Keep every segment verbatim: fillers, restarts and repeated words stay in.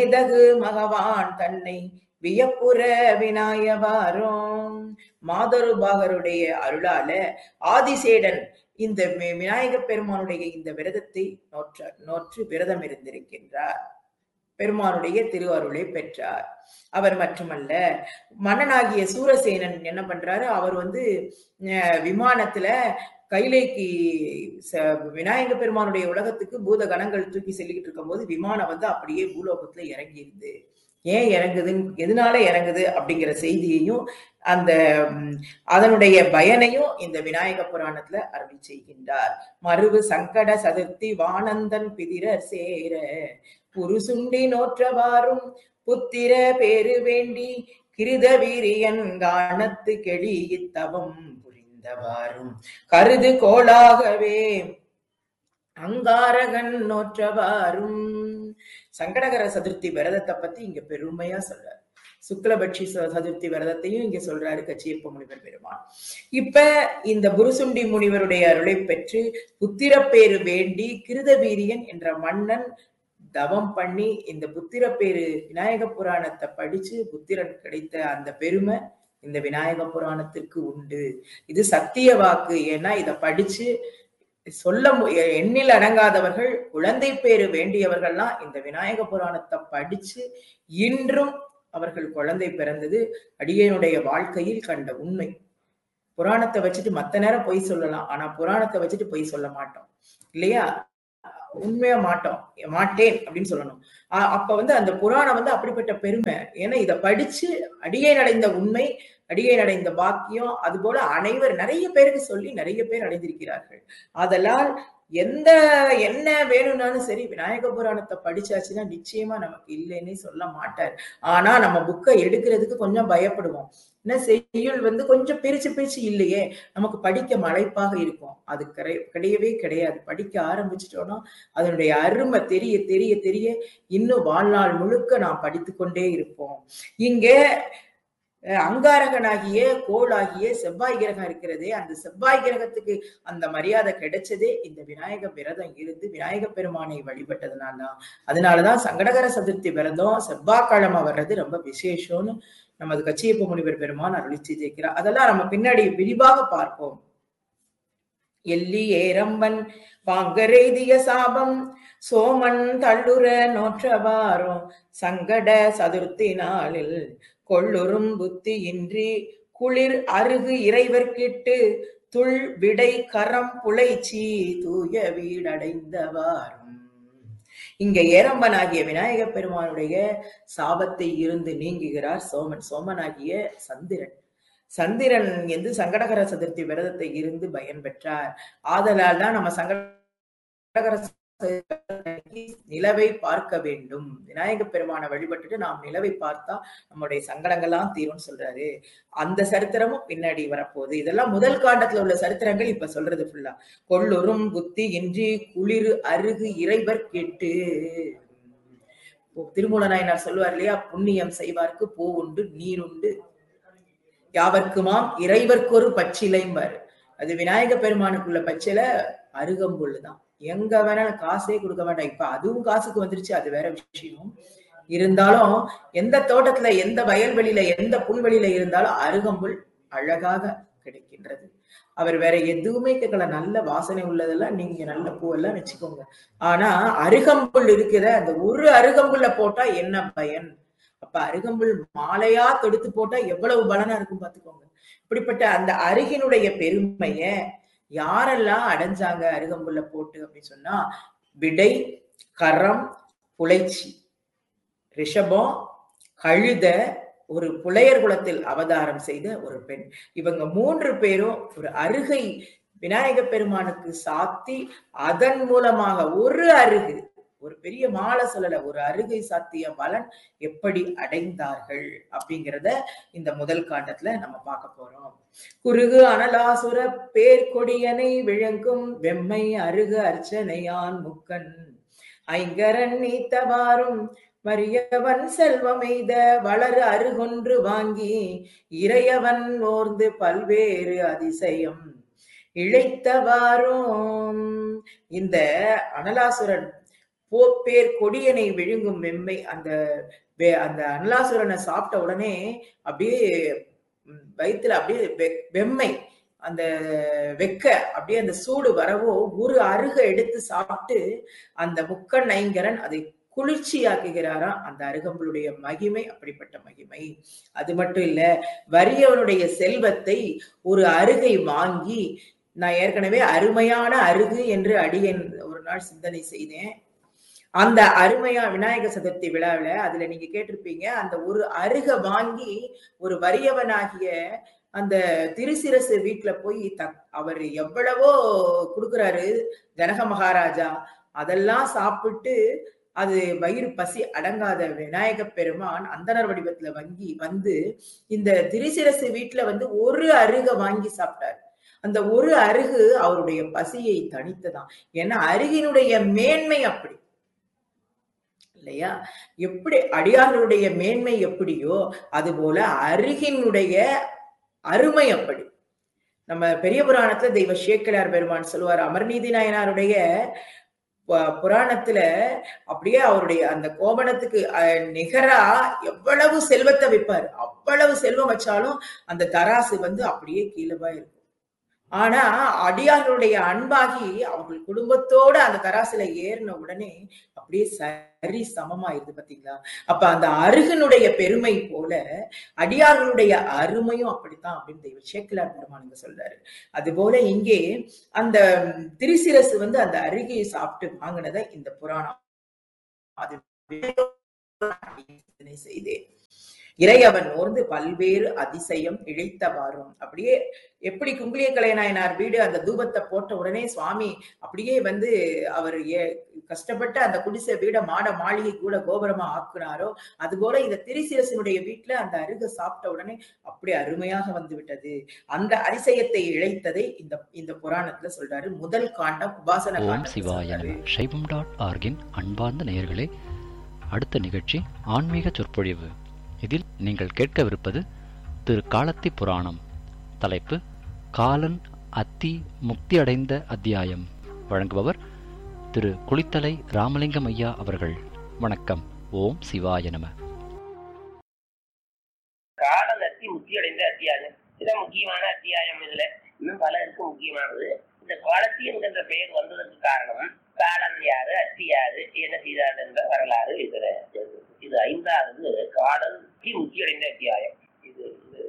தகு மகவான் தன்னை வியப்புற வினாயவாரும். மாதரு பாகருடைய அருளால ஆதிசேடன் இந்த விநாயக பெருமானுடைய இந்த விரதத்தை நோற்ற நோற்று விரதம் இருந்திருக்கின்றார். பெருமானுடைய திருவருளை பெற்றார். அவர் மட்டுமல்ல, மன்னனாகிய சூரசேனன் என்ன பண்றாரு, அவர் வந்து விமானத்துல கைலைக்கு விநாயக பெருமானுடைய உலகத்துக்கு பூத கணங்கள் தூக்கி செல்லிக்கிட்டு இருக்கும் போது விமானம் வந்து அப்படியே பூலோகத்துல இறங்கிடுது. ஏன் இறங்குதுன்னு, எதனால இறங்குது அப்படிங்கிற செய்தியையும் அந்த அதனுடைய பயனையும் இந்த விநாயக புராணத்துல அருளி செய்கின்றார். மருவு சங்கட சதுர்த்தி வானந்தன் பிதிரர் சேர புருசுண்டி நோற்றவாறும் புத்திர பேரு வேண்டி கிருத வீரியன் காணத்து கெளியித்தவம் புரிந்தவாறும் கருது கோளாகவே அங்காரகன் நோற்றவாறும். சங்கடகர சதுர்த்தி விரதத்தை பத்தி இங்க பெருமையா சொல்றாரு. சுக்லபட்சி சதுர்த்தி விரதத்தையும் இங்க சொல்றாரு கச்சியப்ப முனிவர் பெருமான். இப்ப இந்த புருசுண்டி முனிவருடைய அருளை பெற்று புத்திரப்பேரு வேண்டி கிருதவீரியன் என்ற மன்னன் தவம் பண்ணி இந்த புத்திரப்பேரு விநாயக புராணத்தை படிச்சு புத்திரன் கிடைத்த அந்த பெருமை இந்த விநாயக புராணத்திற்கு உண்டு. இது சத்திய வாக்கு. ஏன்னா இத படிச்சு சொல்ல எண்ணில் அடங்காதவர்கள், குழந்தை பேரு வேண்டியவர்கள்லாம் இந்த விநாயக புராணத்தை படிச்சு இன்றும் அவர்கள் குழந்தை பிறந்தது அடியனுடைய வாழ்க்கையில் கண்ட உண்மை. புராணத்தை வச்சுட்டு மத்த நேரம் பொய் சொல்லலாம், ஆனா புராணத்தை வச்சுட்டு பொய் சொல்ல மாட்டோம் இல்லையா? உண்மையா மாட்டோம், மாட்டேன் அப்படின்னு சொல்லணும். அப்ப வந்து அந்த புராணம் வந்து அப்படிப்பட்ட பெருமை. ஏன்னா இத படிச்சு அடியை அடைந்த உண்மை, அடியை அடைந்த பாக்கியம், அது போல அனைவர் நிறைய பேருக்கு சொல்லி நிறைய பேர் அடைந்திருக்கிறார்கள். அதனால் எந்த என்ன வேணும்னாலும் சரி விநாயக புராணத்தை படிச்சாச்சுன்னா நிச்சயமா நமக்கு இல்லைன்னே சொல்ல மாட்டார். ஆனா நம்ம புக்கை எடுக்கிறதுக்கு கொஞ்சம் பயப்படுவோம். என்ன செய்யுள் வந்து கொஞ்சம் பிரிச்சு பிரிச்சு இல்லையே, நமக்கு படிக்க மலைப்பாக இருக்கும். அது கிடை கிடையவே கிடையாது. படிக்க ஆரம்பிச்சிட்டோம்னா அதனுடைய அருமை தெரிய தெரிய தெரிய இன்னும் வாழ்நாள் முழுக்க நாம் படித்து கொண்டே இருப்போம். இங்கே அங்காரகனாகிய கோளாகிய செவ்வாய் கிரகம் இருக்கிறதே, அந்த செவ்வாய் கிரகத்துக்கு அந்த மரியாதை கிடைச்சதே இந்த விநாயக விரதம் இருந்து விநாயக பெருமானை வழிபட்டதுனால்தான். அதனாலதான் சங்கடகர சதுர்த்தி விரதம் செவ்வாய்க்கிழமை வர்றது ரொம்ப விசேஷம்னு நமது கச்சியப்ப முனிவர் பெருமான் அருளி செய்திருக்கிறார். அதெல்லாம் நம்ம பின்னாடி விரிவாக பார்ப்போம். எல்லி ஏரம்பன் பாங்கரெய்திய சாபம் சோமன் தள்ளுற நோற்றவாரும் சங்கட சதுர்த்தி நாளில் கொள்ளுறும் புத்தி இன்றி குளிர் அருகு இறைவர்கிட்டு துள் விடை கரம் புலைச்சி தூய வீடடைந்தவாறும். இங்க ஏரம்பனாகிய விநாயக பெருமானுடைய சாபத்தை இருந்து நீங்குகிறார் சோமன். சோமனாகிய சந்திரன். சந்திரன் என்று சங்கடகர சதுர்த்தி விரதத்தை இருந்து பயன் பெற்றார். ஆதலால் தான் நம்ம சங்கடகர நிலவை பார்க்க வேண்டும். விநாயக பெருமானை வழிபட்டுட்டு நாம் நிலவை பார்த்தா நம்முடைய சங்கடங்கள்லாம் தீரும்னு சொல்றாரு. அந்த சரித்திரமும் பின்னாடி வரப்போகுது. இதெல்லாம் முதல் காண்டத்துல உள்ள சரித்திரங்கள் இப்ப சொல்றது ஃபுல்லா. கொள்ளுறும் புத்தி இன்றி குளிர் அருகு இறைவர் கேட்டு. திருமூல நாயனார் சொல்லுவார் இல்லையா, புண்ணியம் செய்வார்க்கு பூ உண்டு நீர் உண்டு யாவர்க்குமாம் இறைவர்க்கொரு பச்சிலைம்பாரு. அது விநாயக பெருமானுக்குள்ள பச்சிலை அருகம்புல்லுதான். எங்க வேணாலும் காசே கொடுக்க வேண்டாம். இப்ப அதுவும் காசுக்கு வந்துருச்சு, அது வேற விஷயம். இருந்தாலும் எந்த தோட்டத்துல எந்த வயல்வெளியில எந்த புல்வெளியில இருந்தாலும் அருகம்புல் அழகாக கிடைக்கின்றது. அவர் வேற எதுவுமே கேட்கல. நல்ல வாசனை உள்ளதெல்லாம் நீங்க நல்ல பூவெல்லாம் வச்சுக்கோங்க. ஆனா அருகம்புல் இருக்கிற அந்த ஒரு அருகம்புல்ல போட்டா என்ன பயன்? அப்ப அருகம்புல் மாலையா தொடுத்து போட்டா எவ்வளவு பலனா இருக்கும் பாத்துக்கோங்க. இப்படிப்பட்ட அந்த அருகினுடைய பெருமைய யாரெல்லாம் அடைஞ்சாங்க அருகம்புல்ல போட்டு அப்படின்னு சொன்னா, விடை, கரம், புலைச்சி, ரிஷபம், கழுத, ஒரு புலையர் குலத்தில் அவதாரம் செய்த ஒரு பெண். இவங்க மூன்று பேரும் ஒரு அருகை விநாயக பெருமானுக்கு சாத்தி அதன் மூலமாக ஒரு அருகு, ஒரு பெரிய மாலை சொல்லல, ஒரு அருகை சாத்திய பலன் எப்படி அடைந்தார்கள் அப்படிங்கிறத இந்த முதல் காண்டத்துல நம்ம பார்க்க போறோம். குருகு அனலாசுர பேர்கொடியனை விளங்கும் வெம்மை அருகு அர்ச்சனையான் முக்கன் ஐங்கரன் நீத்தவாறும் வறியவன் செல்வமெய்த வளரு அருகொன்று வாங்கி இறையவன் ஓர்ந்து பல்வேறு அதிசயம் இழைத்தவாறும். இந்த அனலாசுரன் போப்பேர் கொடியனை விழுங்கும் வெம்மை. அந்த அந்த அனலாசுரனை சாப்பிட்ட உடனே அப்படியே வயிற்றுல அப்படியே வெம்மை, அந்த வெக்க அப்படியே அந்த சூடு வரவோ ஒரு அருக எடுத்து சாப்பிட்டு அந்த முக்கண் ஐங்கரன் அதை குளிர்ச்சியாக்குகிறாராம். அந்த அருகம்புளுடைய மகிமை அப்படிப்பட்ட மகிமை. அது மட்டும் இல்ல, வறியவனுடைய செல்வத்தை ஒரு அருகை வாங்கி, நான் ஏற்கனவே அருமையான அருகு என்று அடியேன் ஒரு நாள் சிந்தனை செய்தேன். அந்த அருமையா விநாயக சதுர்த்தி விழாவில அதுல நீங்க கேட்டிருப்பீங்க, அந்த ஒரு அருக வாங்கி ஒரு வறியவனாகிய அந்த திருசிரசு வீட்டுல போய் த அவர் எவ்வளவோ கொடுக்குறாரு ஜனக மகாராஜா. அதெல்லாம் சாப்பிட்டு அது வயிறு பசி அடங்காத விநாயக பெருமான் அந்தனர் வடிவத்துல வங்கி வந்து இந்த திருசிரசு வீட்டுல வந்து ஒரு அருக வாங்கி சாப்பிட்டார். அந்த ஒரு அருகு அவருடைய பசியை தணித்ததான். ஏன்னா அருகினுடைய மேன்மை அப்படி இல்லையா? எப்படி அடியார்களுடைய மேன்மை எப்படியோ அது போல அருகினுடைய அருமை அப்படி. நம்ம பெரிய புராணத்துல தெய்வ சேக்கிழார் பெருமான் சொல்லுவார், அமர்நீதி நாயனாருடைய புராணத்துல அப்படியே அவருடைய அந்த கோபணத்துக்கு நிகரா எவ்வளவு செல்வத்தை வைப்பாரு. அவ்வளவு செல்வம் வச்சாலும் அந்த தராசு வந்து அப்படியே கீழவா இருக்கும். ஆனா அடியார்களுடைய அன்பாகி அவர்கள் குடும்பத்தோட அந்த தராசுல ஏறின உடனே அப்படியே சரி சமமாயிருது பாத்தீங்களா? அப்ப அந்த அருகனுடைய பெருமை போல அடியார்களுடைய அருமையும் அப்படித்தான் அப்படின்னு தெய்வ சேக்கிழார் பெருமான் சொல்றாரு. அது போல இங்கே அந்த திருசிரசு வந்து அந்த அருகையை சாப்பிட்டு வாங்கினதை இந்த புராணம் அது செய்தேன். இறையவன் ஓர்ந்து பல்வேறு அதிசயம் இழைத்தவாறும். அப்படியே எப்படி குங்குளிய கலைநாயனார் வீடு அந்த தூபத்தை போட்ட உடனே சுவாமி அப்படியே வந்து அவர் கஷ்டப்பட்டு அந்த குடிசை வீட மாட மாளிகை கூட கோபுரமா ஆக்குனாரோ, அது போல இந்த திருசிரசனுடைய வீட்டுல அந்த அருக சாப்பிட்ட உடனே அப்படி அருமையாக வந்து விட்டது. அந்த அதிசயத்தை இழைத்ததை இந்த இந்த புராணத்துல சொல்றாரு. முதல் காண்டம் உபாசன காண்டம். சைவம் டாட் ஆர்கின் அன்பார்ந்த நேயர்களே, அடுத்த நிகழ்ச்சி ஆன்மீக சொற்பொழிவு. இதில் நீங்கள் கேட்கவிருப்பது திரு காலத்தி புராணம். தலைப்பு காலன் அத்தி முக்தி அடைந்த அத்தியாயம். வழங்குபவர் திரு குளித்தலை ராமலிங்கம் ஐயா அவர்கள். வணக்கம். ஓம் சிவாய நம. காலன் அத்தி முக்தி அடைந்த அத்தியாயம் இதுதான் முக்கியமான அத்தியாயம். இதுல இன்னும் பல இருக்கு முக்கியமானது. இந்த காலத்தி என்கின்ற பெயர் வந்ததற்கு காரணம் காலன் யாரு, அத்தி யாரு, என்ன செய்தார் என்ற வரலாறு இதுல. இது ஐந்தாவது காலன் முக்தி அடைந்த அத்தியாயம். இது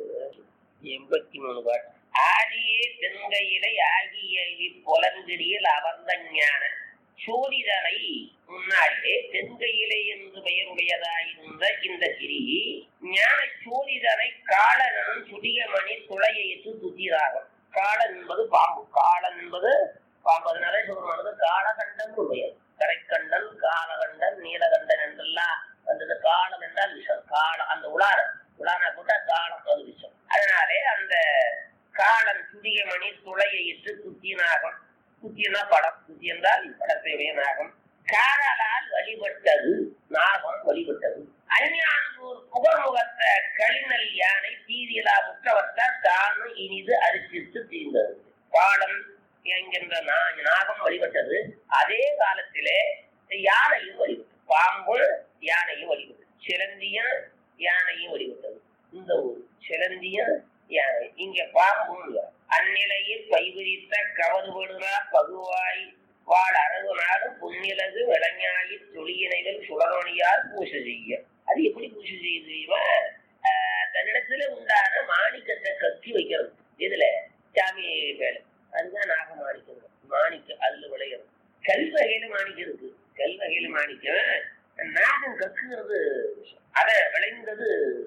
எண்பத்தி மூணு பாட்டு. ஆடியே தென்கையிலை ஆகிய இப்பொலங்கிடியில் அமர்ந்த ஞான சோதிதனை முன்னாடியே தென்கையிலை என்று பெயருடையதாயிருந்த இந்த கிரி ஞான சோதிதனை காலனும் சுடிகமணி துளையைத்து துதிராகும். காலன் என்பது பாம்பு, காலன் என்பது பாம்பு. அதனால சொல்றது காலகண்டன் பெயர். கரைக்கண்டன், காலகண்டன், நீலகண்டன் என்றெல்லாம் வந்தது. காலம் என்றால் விஷம். காலம் அந்த உலான உலான போட்டா காலம் அது விஷம். அதனாலே அந்த காலன் சுடிகமணி துளையை இட்டு குத்தியனாகும். குத்தியனா படம், குத்தி என்றால் படத்தையுடைய நாகம். காலால் வழிபட்டது நாகம் வழிபட்டது. அஞ்ஞான்பூர் புகழ்முகத்த களிநல் யானை தீதிலா முற்றவத்த தானு இனிது அரிசித்து தீர்ந்தது. காலம் என்கின்ற நாகம் வழிபட்டது. அதே காலத்திலே யானையும் வழிபட்டது. பாம்பு யானையும் வழிபட்டது. சிலந்திய யானையும் வழிபட்டது. இந்த ஊர் சிலந்திய யானை, இங்க பாம்பும். அந்நிலையில் பைவிரித்த கவறுபடுறா பகுவாய் வாழ் அரவு நாடும் புன்னிலகு விளஞாயி தொழியினைகள் சுடரொணியார் பூசை செய்ய. அது எப்படி பூசை செய்ய தெரியுமா? தன்னிடத்துல உண்டான மாணிக்கத்தை கட்டி வைக்கிறது. இதுல சாமி வேலை அதுதான் நாக மாணிக்கம். மாணிக்க அதுல விளையிறது. கல்வகையில மாணிக்கம் இருக்கு. கல்வகையில மாணிக்கம் நாகம் கக்குகிறது. அத விளைந்தது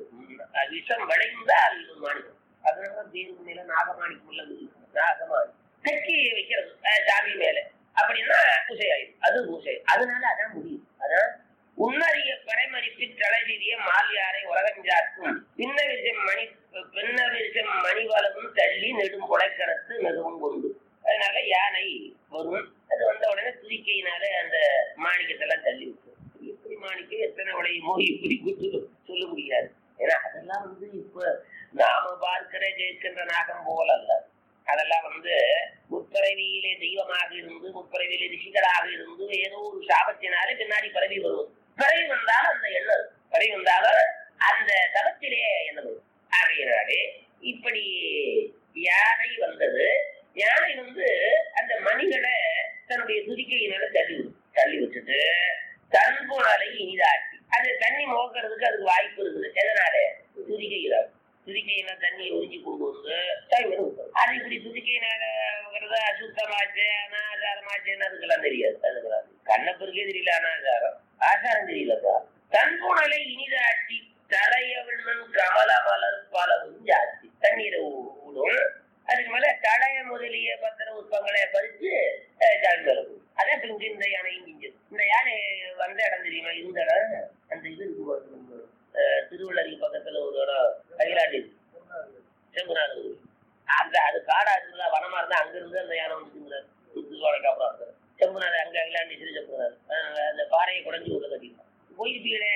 விஷம் விளைந்தால் மாணிக்கம். அதனால தேர்வு நில நாகமாணிக்கம் உள்ளது. நாகமாணி கட்டி வைக்கிறது சாமி மேல. அப்படின்னா பூசை ஆயிடும். அது பூசை. அதனால அதான் முடியும். அதான் உன்னறிய பரைமறிப்பு தலைவிதிய மால்யாரை உலகஞ்சாக்கும் பின்னவிசம் மணி பின்னவிசம் மணிவளவும் தள்ளி நெடும் புடைக்கரத்து நெடுவும் கொண்டு. அதனால யானை வரும். அது வந்த உடனே துதிக்கையினால அந்த மாணிக்கத்தெல்லாம் தள்ளி விட்டு. எப்படி மாணிக்கம் எத்தனை உடையுமோ இப்படி கூட்டு சொல்ல முடியாது. ஏன்னா அதெல்லாம் வந்து இப்ப நாம பார்க்கிற ஜெயிக்கின்ற நாகம் போல அல்ல. அதெல்லாம் வந்து முற்பிறவியிலே தெய்வமாக இருந்து முற்பிறவியிலே ரிஷிகளாக இருந்து ஏதோ ஒரு சாபத்தினாலே பின்னாடி பிறவி வருவது. பிறவி வந்தாலும் அந்த எண்ணம் பிறவி வந்தாலும் அந்த தவத்திலே எண்ணம் வரும். ஆகையினாலே இப்படி யானை வந்தது. யானை வந்து அந்த மணிகளை தன்னுடைய துதிக்கையினால தள்ளி தள்ளி விட்டுட்டு தன்புணலை இனிதாட்டி அது தண்ணி மோக்கிறதுக்கு அதுக்கு வாய்ப்பு இருக்குது. எதனால? துதிக்கையினால் துதிக்கையினா தண்ணியை உறிஞ்சி கொண்டு வந்து அது இப்படி துதிக்கையினால அசுத்தமாச்சு அனாச்சாரமாச்சுன்னு அதுக்கெல்லாம் தெரியாது. அதுக்கெல்லாம் கண்ணப்பருக்கே தெரியல அனாச்சாரம், ஆச்சாரம் தெரியலப்பா. தன்புணலை இனிதாட்டி தலையவிழ்மன் கமல மலர் பலவும் ஜாஸ்தி தண்ணீரை விடும். அதுக்கு மேல தடைய முதலிய பத்திர உற்பங்களை பறிச்சு சாமி இருக்கும். அதான் இப்ப இங்க இந்த யானை இங்கிஞ்சது. இந்த யானை வந்த இடம் தெரியுமா? இருந்த இடம் அந்த இது இருக்கு திருவள்ளரி பக்கத்துல ஒரு இடம் கைலாண்டி செம்புநாடு. அந்த அது காடா இருக்குதா வனமா இருந்தா அங்க இருந்து அந்த யானை வந்துருந்தாரு. திருவாளைக்கு அப்புறம் இருந்தாரு செம்புநாடு அங்க கைலாண்டி சிறு செம்புநாடு அந்த பாறையை குறைஞ்சி உள்ள கட்டிருக்கான். போயிருப்பீங்களே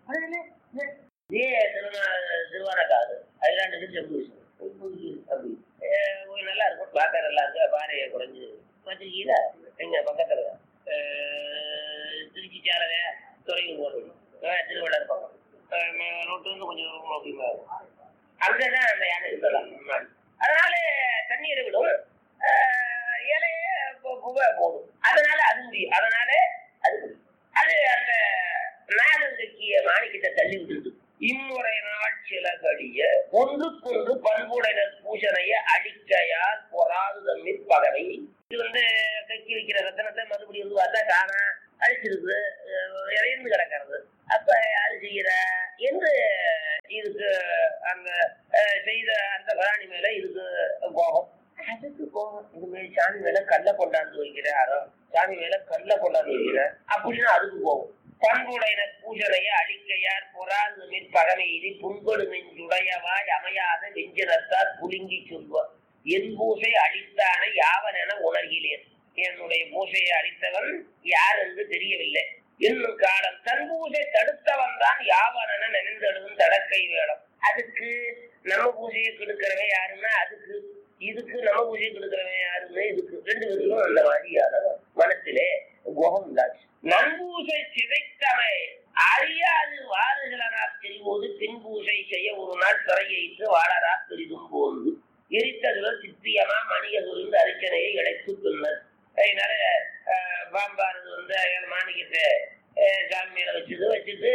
இதே திருவண்ணா திருவாரக்காது கைலாண்டுக்கு செம்பு அப்படி நல்லா இருக்கும். பார்க்க நல்லா இருக்கு. பாறையை குறைஞ்சு வச்சிருக்கீங்களா? எங்க பக்கத்துல திருச்சி சாலை துறையூர் போறது திருவள்ளாறு பக்கம் ரோட்டு வந்து கொஞ்சம் அங்கதான் அந்த யானை இருக்கலாம் முன்னாடி. அதனால தண்ணீரை விடும், இலையே புகை போடும். அதனால அது முடியும். அதனால அது அது அந்த நாகங்கிய மாணிக்கத்தை தள்ளி விட்டுட்டு இம்முறை நாள் சில கடிய ஒன்றுக்கொன்று பண்புடையினர் பூசணைய அடிக்கையார் பொறாது தம்மில் பகவை. இது வந்து கக்கி வைக்கிற ரத்தனத்தை மறுபடியும் வந்து பார்த்தா காணா அடிச்சிருக்கு இறைந்து கிடக்கிறது. அப்ப யாரு செய்யற என்று இதுக்கு அந்த செய்த அந்த பிராணி மேல இதுக்கு கோபம். அதுக்கு கோபம். இது மேல சாமி மேல கல்ல கொண்டாந்து வைக்கிற யாரோ சாமி மேல கல்ல கொண்டாந்து வைக்கிற அப்படின்னா அதுக்கு கோபம். பண்புடையினர் பூசணைய அழிக்கையார் பொறாது மிற்பகமையிலே புண்படு நெஞ்சுடையவாய் அமையாத வெஞ்சனத்தார் புழுங்கி சொல்வார். என் பூசை அழித்தான யாவன் என உணர்கிறேன். என்னுடைய பூசையை அழித்தவன் யார் என்று தெரியவில்லை என்னும் காலம். தன் பூசை தடுத்தவன் தான் யாவன் என நினைந்தெழுதும் தடக்கை வேடம். அதுக்கு நம்ம பூசையை கெடுக்கிறவன் யாருன்னா அதுக்கு, இதுக்கு நம்ம பூஜை கொடுக்கிறவன் யாருன்னு இதுக்கு ரெண்டு பேருக்கும் அந்த மாதிரியான மனத்திலே கோபம் உண்டாச்சு. நன்பூசை சிதைத்தவை அறியாது வாறுகளனால் செல்வோது பின்பூசை செய்ய ஒரு நாள் சிறையைத்து வாழறா பெரிதும் போந்து எரித்ததுவர் சித்தியமா மணிக சுரிந்து அரிச்சனையை இழைத்து பின்னர். அதனால பாம்பாரது வந்து மாணிக்கத்தை சாமி மேல வச்சுட்டு வச்சுட்டு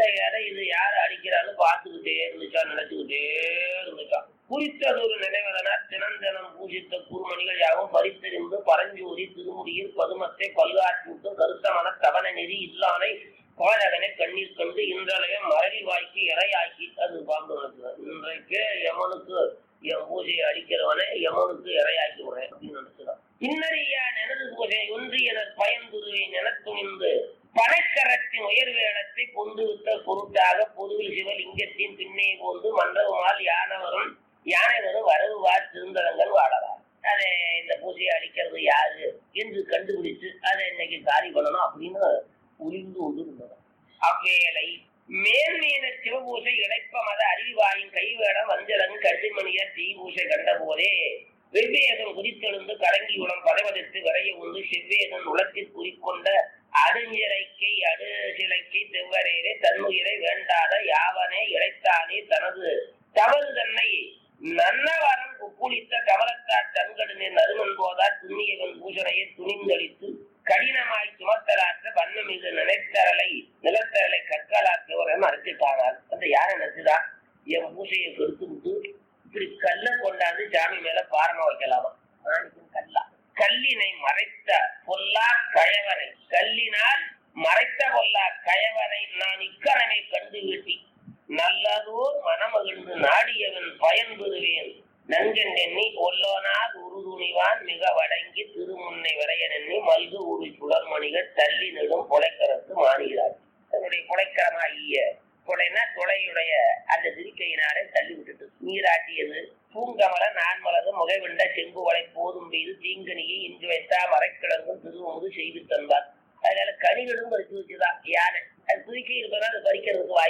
இது யாரு அடிக்கிறாலும் பார்த்துக்கிட்டே இருந்துச்சா நினைச்சுக்கிட்டே இருந்துச்சான். குறித்தது ஒரு நினைவதனால் தினந்தனம் பூஜித்த குறுமணிகள் யாவும் பறித்தறிந்து பரஞ்சோதி திருமுடியில் பதுமத்தை பல்காற்றுக்கு கருத்தமான தவண நெறி இல்லானை பாலகனை கண்ணீர் கண்டு இன்றளையும் மரளி வாய்க்கு இறையாக்கி அது பாம்பு நடத்துவார். இன்றைக்கு யமனுக்கு என் பூஜையை அடிக்கிறவனை யமனுக்கு இறையாக்கி விடுறேன் அப்படின்னு நினைச்சுதான். இன்னறியா எனது பூஜை ஒன்றியனர் பயந்துருவை நிலத்துணிந்து பனைக்கரத்தின் உயர்வேளத்தை கொண்டு விட்ட பொருட்டாக பொதுவில் சிவலிங்கத்தின் பின்னே போந்து மண்டபமால் யானவரும் யானைவரும் வரவுவார் திருந்தலங்கள் வாழறார். அதை இந்த பூஜையை அளிக்கிறது யாரு என்று கண்டுபிடிச்சு அதை இன்னைக்கு காரி பண்ணணும் அப்படின்னு உரிந்து கொண்டு இருந்தது. அவ்வேளை மேன்மீன சிவபூசை இழைப்ப மத அறிவாயின் கைவேடம் வஞ்சலன் கருதிமணியர் தீ பூசை கண்ட போதே வெவ்வேதம் குறித்தெழுந்து கலங்கியுடன் பதவதற்கு விரைய உண்டு செவ்வேதன் உலத்தில் குறிக்கொண்ட அடுஞ்சிலைக்கை அடு சிலைக்கை செவ்வரையிலே தன்னுயிரை வேண்டாத யாவனே இழைத்தானே தனது தவறு தன்னை நன்னவரம் குப்புளித்த கமலத்தார் தன்கடுமே நறுமன் போதார் துண்ணியவன் பூசணையை துணிந்தளித்து கடினமாய் சுமத்தலாற்ற வண்ண மீது நினைத்தரலை நிலத்தரலை கற்களாக்குவரை மறைச்சிட்டானால் அந்த யாரை நினைச்சுதான் என் பூசையை கெடுத்து விட்டு இப்படி கல்ல கொண்டாந்து சாமி மேல பாரமா வைக்கலாமா? கல்லா கல்லினை மறைத்த பொல்லா கயவனை கல்லினால் மறைத்த பொல்லா கயவனை நான் இக்கரனை கண்டு வீட்டி நல்லதோர் மனமகிழ்ந்து நாடியவன் பயன் பெறுவேன் நங்கன் எண்ணி ஒல்லோனால் உருதுணிவான் மிக வடங்கி திருமுன்னை வரையன் எண்ணி மல்கு ஒரு சுடர்மணிகள் தள்ளி நெடும் கொலைக்கரத்து மாறுகிறார். தன்னுடைய கொலைக்கரமாகிய கொலைனா கொலையுடைய அந்த திருக்கையினாலே தள்ளி விட்டுட்டு நீராட்டியது பூங்கமல நான்மலது முகைவிண்ட செம்பு வளை போதும் மீது தீங்கனியை இன்று வைத்தா மறைக்கிழங்கும் திருவமுது செய்து தந்தார். அதனால கனிகளும் பறிச்சு வச்சுதான் யானை அது துதிக்கை இருப்பதா அது பறிக்கிறதுக்கு வாய்ப்பு.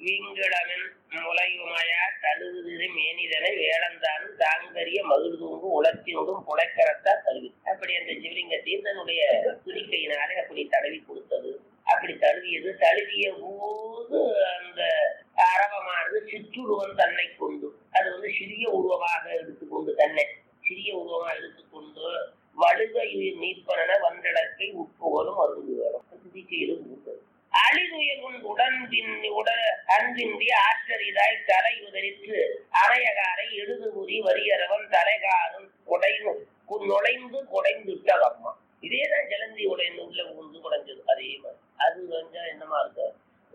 வீங்கிழமின் முலையுமையா தழுவுதிரு மேனிதனை வேளந்தான் தாங்கரிய மகிழ்தூங்கு உலர்த்தினோடும் புடைக்கரத்தா தழுவி. அப்படி அந்த சிவலிங்கத்தையும் தன்னுடைய துணிக்கையினாலே அப்படி தடவி கொடுத்தது. அப்படி தழுவியது. தழுவிய போது அந்த அரவமானது சிற்றுருவம் தன்னை கொண்டு, அது வந்து சிறிய உருவமாக எடுத்துக்கொண்டு, தன்னை சிறிய உருவமாக எடுத்துக்கொண்டு வலுக நீப்பன வந்தடத்தை உட்புகழும் அருந்துகளும் துதிக்கையிலும் கூட்டது. அழிதுயகுன் உடன்பின் உடல் அன்பின்றி ஆச்சரிதாய் தலை உதறித்து அரையகாரை எழுதுபுரி வரியரவன் தலைகாரும் குடைந்து நுழைந்து குடைந்துட்ட அம்மா. இதேதான் ஜலந்தி உடைந்து உள்ள புகுந்து குடைஞ்சது. அதே மாதிரி அது கொஞ்சம் என்னமா இருக்கு,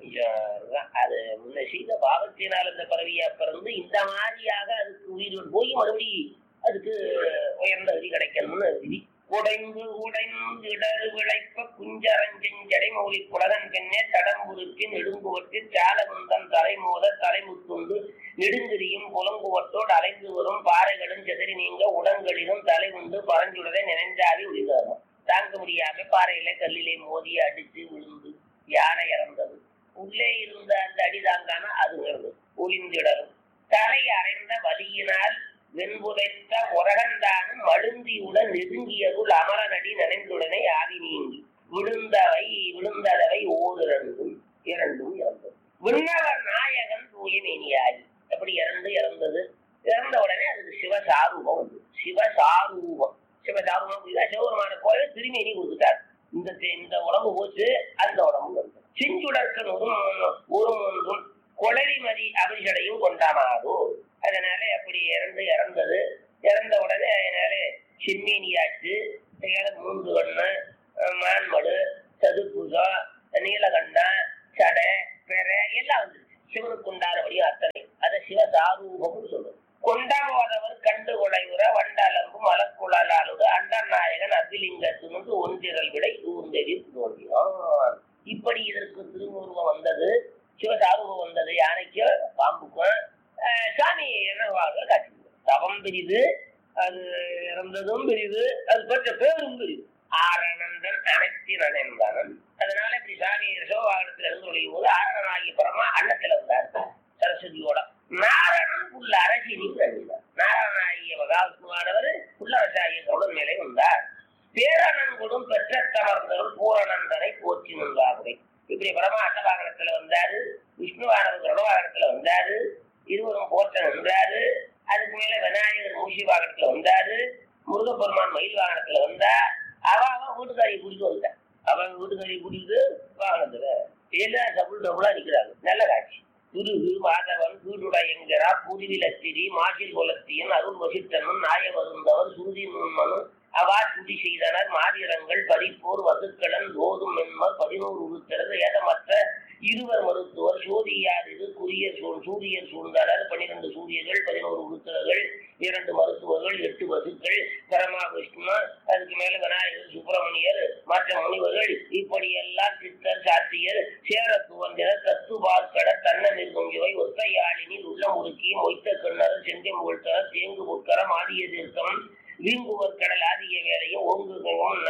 அது முன்ன செய்த பாவத்தினால் அந்த பறவையா பிறந்து இந்த மாதிரியாக அதுக்கு உயிர் போய் மறுபடி அதுக்கு உயர்ந்த விதி கிடைக்கணும்னு விதி. உடைந்து உடைந்து இடறு விளைப்ப குஞ்சரஞ்செஞ்சடை மௌலி குலகன் பெண்ணே தடம்புறுப்பின் நெடுங்குவட்டு சாலகுந்தன் தலைமோத தலைமுத்துண்டு நெடுங்கிரியும் புலங்குவட்டோடு அலைந்து வரும் பாறைகளும் செதறி நீங்க உடங்களிலும் தலை உண்டு பறஞ்சுடதை நினைஞ்சாவி உளிதாரும். தாங்க முடியாம பாறையில கல்லிலே மோதி அடிச்சு விழுந்து யானை இறந்தது. உள்ளே இருந்த அந்த அடி தாங்காம அது உயர்ந்து ஒளிந்திடரும். தலை அறைந்த வலியினால் வெண்புதைத்த உரகந்தானும் மழுந்தியுடன் நெருங்கியதுள் அமரனடி நனைந்துடனே ஆவி நீங்கி விழுந்தவை விழுந்ததவை ஓரிரண்டும் இரண்டும் இறந்தது. விண்ணவர் நாயகன் தூயமேனியாகி அப்படி இறந்து இறந்தது. இறந்த உடனே அதுக்கு சிவசாரூபம் வந்து சிவசாரூபம் சிவசாரூபம் சிவபெருமான கோயில் திருமேனி கொடுத்துட்டார். இந்த இந்த உடம்பு போச்சு, அந்த உடம்பு வந்து செஞ்சுடற்கன் ஒரு ஒரு ஒன்றும் கொளரிமதி அபிஷடையும் கொண்டாமாதோ. அதனால அப்படி இறந்து இறந்தது. இறந்த உடனே அதனால செம்மீனியாச்சு, மூன்று கண்ணு, மான்மடு, சதுர்புஜம், நீலகண்டம், சடை, பெற எல்லாம் வந்து சிவனுக்கு உண்டானபடியும் அத்தனை அதை சிவசாரூபம்னு சொல்றது. கொண்டாடுவதவர் கண்டு கொடையுற வண்டலம்பும் மலக்குழலாளுடு அண்டர் நாயகன் அபிலிங்கத்தினுக்கு ஒன்றிரல் விடை ஊர்ந்தெறி தோன்றினான். இப்படி இதற்கு திருமுருகம் வந்தது, சிவசாரூபம் வந்தது. யானைக்கும் பாம்புக்கும் சாமி என்னவாக காட்சி. தவம் பெரிது, அது இறந்ததும் பெரிது, அது பெற்ற பேரும் பெரிது. ஆரணந்தன் அனைத்தின் அணைந்தானன். அதனால இப்படி சாமி சிவவாகனத்தில் இருந்து ஒழியும் போது ஆரணனாகிய பரமா அன்னத்தில் இருந்தார் சரஸ்வதியோட. நாரணன் புள்ள அரசினி பிறந்தார். நாராயணாகிய மகாவிஷ்ணுவானவர் புல்லரசாகிய கவுடன் மேலே வந்தார். பேரணன் கொடும் பெற்ற தமர்ந்தவள் பூரணந்தனை போற்றி நின்றார்கள். இப்படி பரமா அன்னவாகனத்துல வந்தாரு, விஷ்ணுவானவர் ரணவாகனத்துல வந்தாரு, இருவரும் போற்ற நின்றாரு. அதுக்கு மேல விநாயகர் மூசி வாகனத்துல வந்தாரு, முருகப்பெருமான் மயில் வாகனத்துல வந்தா. அவ அவன் வீட்டுக்காரியை கூட்டிட்டு வந்தான். அவன் வீட்டுக்காரியை கூட்டிட்டு வாகனத்துல எல்லாம் டபுள் டபுளா நிக்கிறாங்க. நல்ல காட்சி. துருகு மாதவன் வீடுடையங்கரா புதுவிலத்திரி மாசில் குலத்தியன் அருள் வசித்தனும் நாய வருந்தவர் சுருதி நுண்மனும் அவா துதி செய்தனர். மாதிரங்கள் பறிப்போர் வகுக்களன் ஓதும் மென்மர் பதினோரு உறுத்தரது ஏதமற்ற இருவர் மருத்துவர் சோதியார் இது குறிய சூரியர் சூழ்ந்தனர். பன்னிரண்டு சூரியர்கள், பதினோரு உறுத்தர்கள், இரண்டு மருத்துவர்கள், எட்டு வசுக்கள், பரமா விஷ்ணு, அதுக்கு மேல விநாயகர், சுப்பிரமணியர், மற்ற முனிவர்கள், இப்படியெல்லாம் சித்தர் சாத்தியர் சேர துவந்தனர். தத்து பார்க்கட தன்ன நிற்குஞ்சவை ஒத்தையாளினில் உள்ள முறுக்கி மொய்த்த கண்ணர் செஞ்சை முகழ்த்தனர் தேங்கு முற்கரம் ஆதிய தீர்க்கம் வீங்குவர் கடல் ஆதிய வேலையும் ஓங்குகவும்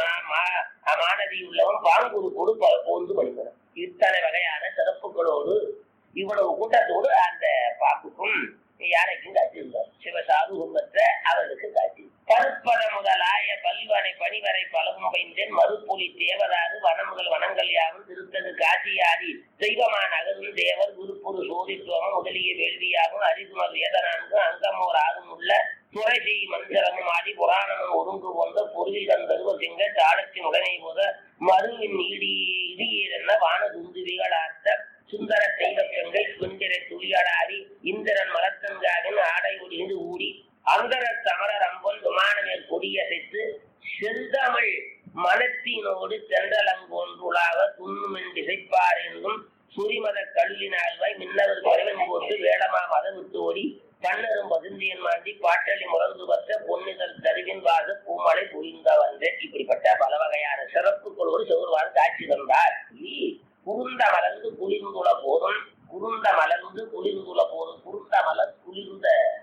மானதியுள்ளவன் பாங்குரு கொடு பல போந்து வருகிறார். இத்தனை வகையான சிறப்புகளோடு இவ்வளவு கூட்டத்தோடு அந்த பாம்புக்கும் யானைக்கும் காட்சியிருந்தார். சிவசாரூபம் பெற்ற அவர்களுக்கு காட்சி. கருப்பன முதலாய பல்வனை பணிவரை பலவும் பைந்தேன் மறுப்பொலி தேவதாறு வனமுகள் வனங்கள் யாவும் திருத்தது காட்சியாதி தெய்வமான அகரும் தேவர் குருப்புரு சோதித்துவமும் முதலிய வேள்வியாகும் அரிதுமர் வேதனான்கு அங்கமோர் ஆகும் உள்ள துறை செய் மந்திரமும் ஆதி புராணமும் ஒருங்கு கொண்ட பொருளில் தந்தருவ சிங்க தாளத்தின் உடனே போத மருவின் இடி இடியேறென்ன வான துந்துவிகளார்த்த சுந்தர தெய்வக்கங்கை சுந்தரை துளியடாடி இந்திரன் மலத்தங்காவின் ஆடை ஒடிந்து ஊடி அந்தர தமரர் அம்பன் விமானமேல் கொடியசைத்து செந்தமிழ் மனத்தினோடு சென்றலங்கொன்றுளாக துண்ணுமென் திசைப்பார் என்றும் சுரிமத கல்லினால்வாய் மின்னவர் குறைவன் போட்டு வேடமா மதவிட்டு ஓடி கண்ணரும் பசுந்தியன் மாண்டி பாட்டளி முரந்து பற்ற பொன்னிதழ் தருவின் வாச பூமலை புரிந்த வந்தேன். இப்படிப்பட்ட பல வகையான சிறப்புகளோடு சிவருவான் காட்சி தந்தார். குருந்த மலர்ந்து குளிர்ந்துள்ள போதும் குருந்த மலர்ந்து குளிர்ந்துள்ள போதும் குருந்த மலர் குளிர்ந்த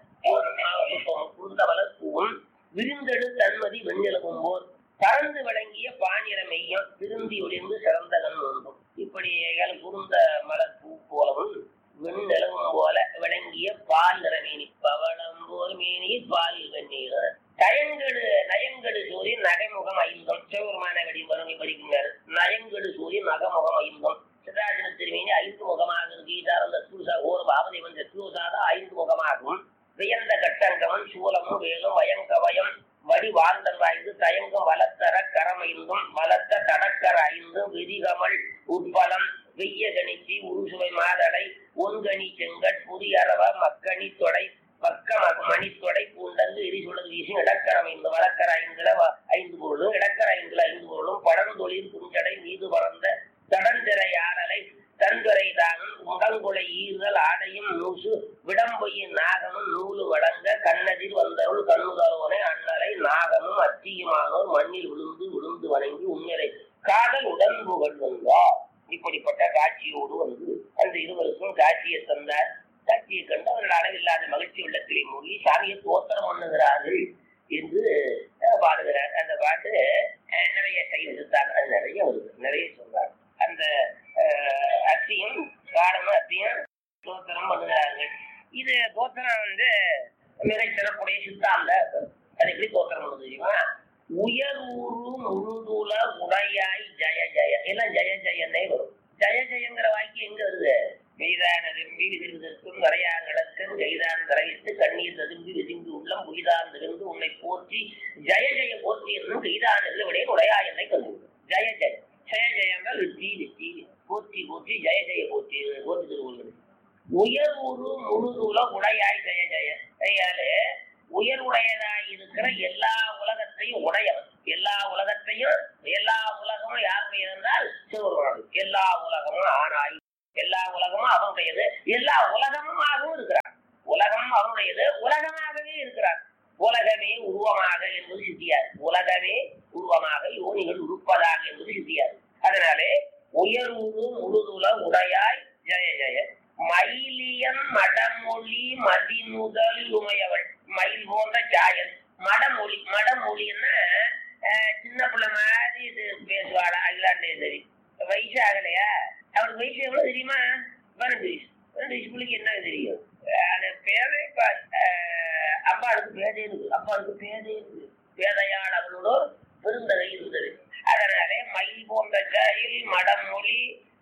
குருந்த மலர் பூவும் விருந்தெடு தன்மதி வெண்ணிலகும் போர் பறந்து விளங்கிய பாணிர மெய்யம் திருந்தி ஒளிர்ந்து சிறந்த கண் ஒன்றும். இப்படி குருந்த மலர் பூ போலவும் உடையவன் சத்யோசாத ஐந்து முகமாகும். வியந்த கட்டங்கவன் சூலமும் வேலும் வயங்கவயம் வடி வாழ்ந்தல் வாய்ந்து தயங்கும் வளத்தர கரமைந்தும் வளத்த தடக்கர ஐந்தும் விதிகமல் உட்பலம் வெய்ய கணிச்சி உருசுவை மாதடை ஒன்கணி செங்கட் புரியறவ மக்கணி தொடை பக்க மணித்தொடை பூண்டங்கு எரிசுழல் வீசி இடக்கரமைந்து வழக்கர ஐந்துல ஐந்து பொருளும் இடக்கர ஐந்துல ஐந்து பொருளும் படந்தொழில் குஞ்சடை மீது பறந்த தடந்திரை ஆடலை தன்துறை தானும் உடங்குலை ஈறுதல் ஆடையும் நூசு விடம்பொய்யின் நாகமும் நூலு வழங்க கண்ணதில் வந்தவள் கண்ணுதலோனை அண்ணலை நாகமும் அத்தியுமானோர் மண்ணில் விழுந்து விழுந்து வணங்கி உண்மையை காதல் உடன்புகள் வந்தார். இப்படிப்பட்ட காட்சியோடு வந்து அந்த இருவருக்கும் காட்சியை தந்தார். காட்சியை கண்டு அவர்கள் அளவில்லாத மகிழ்ச்சி உள்ளத்திலே மூழ்கி சாமியை தோத்திரம் பண்ணுகிறார்கள் என்று பாடுகிறார். அந்த பாட்டு நிறைய கைவிடுத்தார். அது நிறைய வருது, நிறைய சொல்றார். அந்த அத்தியும் காடமும் அத்தியும் தோத்திரம் பண்ணுகிறார்கள். இது தோத்திரம் வந்து மிக சிறப்புடைய சித்தாந்த. அது எப்படி தோத்திரம் பண்ணுது தெரியுமா? உயர்வுரு முழுதுல உடையாய் ஜய ஜய எல்லாம் ஜய ஜயன்னே வரும். ஜய ஜயங்கிற வாக்கியம் எங்க வருது? மெய்தான விரும்பி விதிர்வதற்கும் வரையார்களுக்கும் கைதான் தரையிட்டு கண்ணீர் ததும்பி விதிம்பி உள்ளம் புய்தான் திருந்து உன்னை போற்றி ஜய ஜய போற்றி என்னும் கைதான விடைய உடையா என்னை கண்டு ஜய ஜய ஜய ஜயங்கள் வெற்றி வெற்றி போற்றி போற்றி ஜய ஜய போற்றி போற்றி திருவள்ளுவர். உயர்வுரு முழுதுல உடையாய் ஜய ஜய கையாலே உயர்வுடையதாய் இருக்கிற எல்லா உலகத்தையும் உடையவன். எல்லா உலகத்தையும் எல்லா உலகமும் யாருடையது என்றால் சிவபெருமான். எல்லா உலகமும் ஆனாய், எல்லா உலகமும் அவனுடையது, எல்லா உலகமுமாகவும் இருக்கிறார். உலகம் அவனுடையது, உலகமாகவே இருக்கிறார். உலகமே உருவமாக என்பது சித்தியார். உலகமே உருவமாக யோனிகள் உருப்பதாக என்பது சித்தியார். அதனாலே உயர்வுரு முழுதுல உடையாய் ஜெய ஜெய மயிலியன் மடமொழி மதிமுதல் உமையவள். மயில் போன்ற சாயல் மடமொழி. மடமொழின்னா சின்ன பிள்ளை மாதிரி இது பேசுவாளா? அகிலாண்டே சரி வயசு ஆகலையா? அவனுக்கு வயசு எவ்வளவு தெரியுமா? பன்னெண்டு வயசு. பன்னெண்டு வயசு பிள்ளைக்கு என்ன தெரியும்? அது பேரே அப்பாவுக்கு பேதே இருக்கு. அப்பாவுக்கு பேதே இருக்கு. பேதையால் அவளோட பெருந்தகை இருந்தது. அதனாலே மயில் போன்ற சாயல் மடமொழி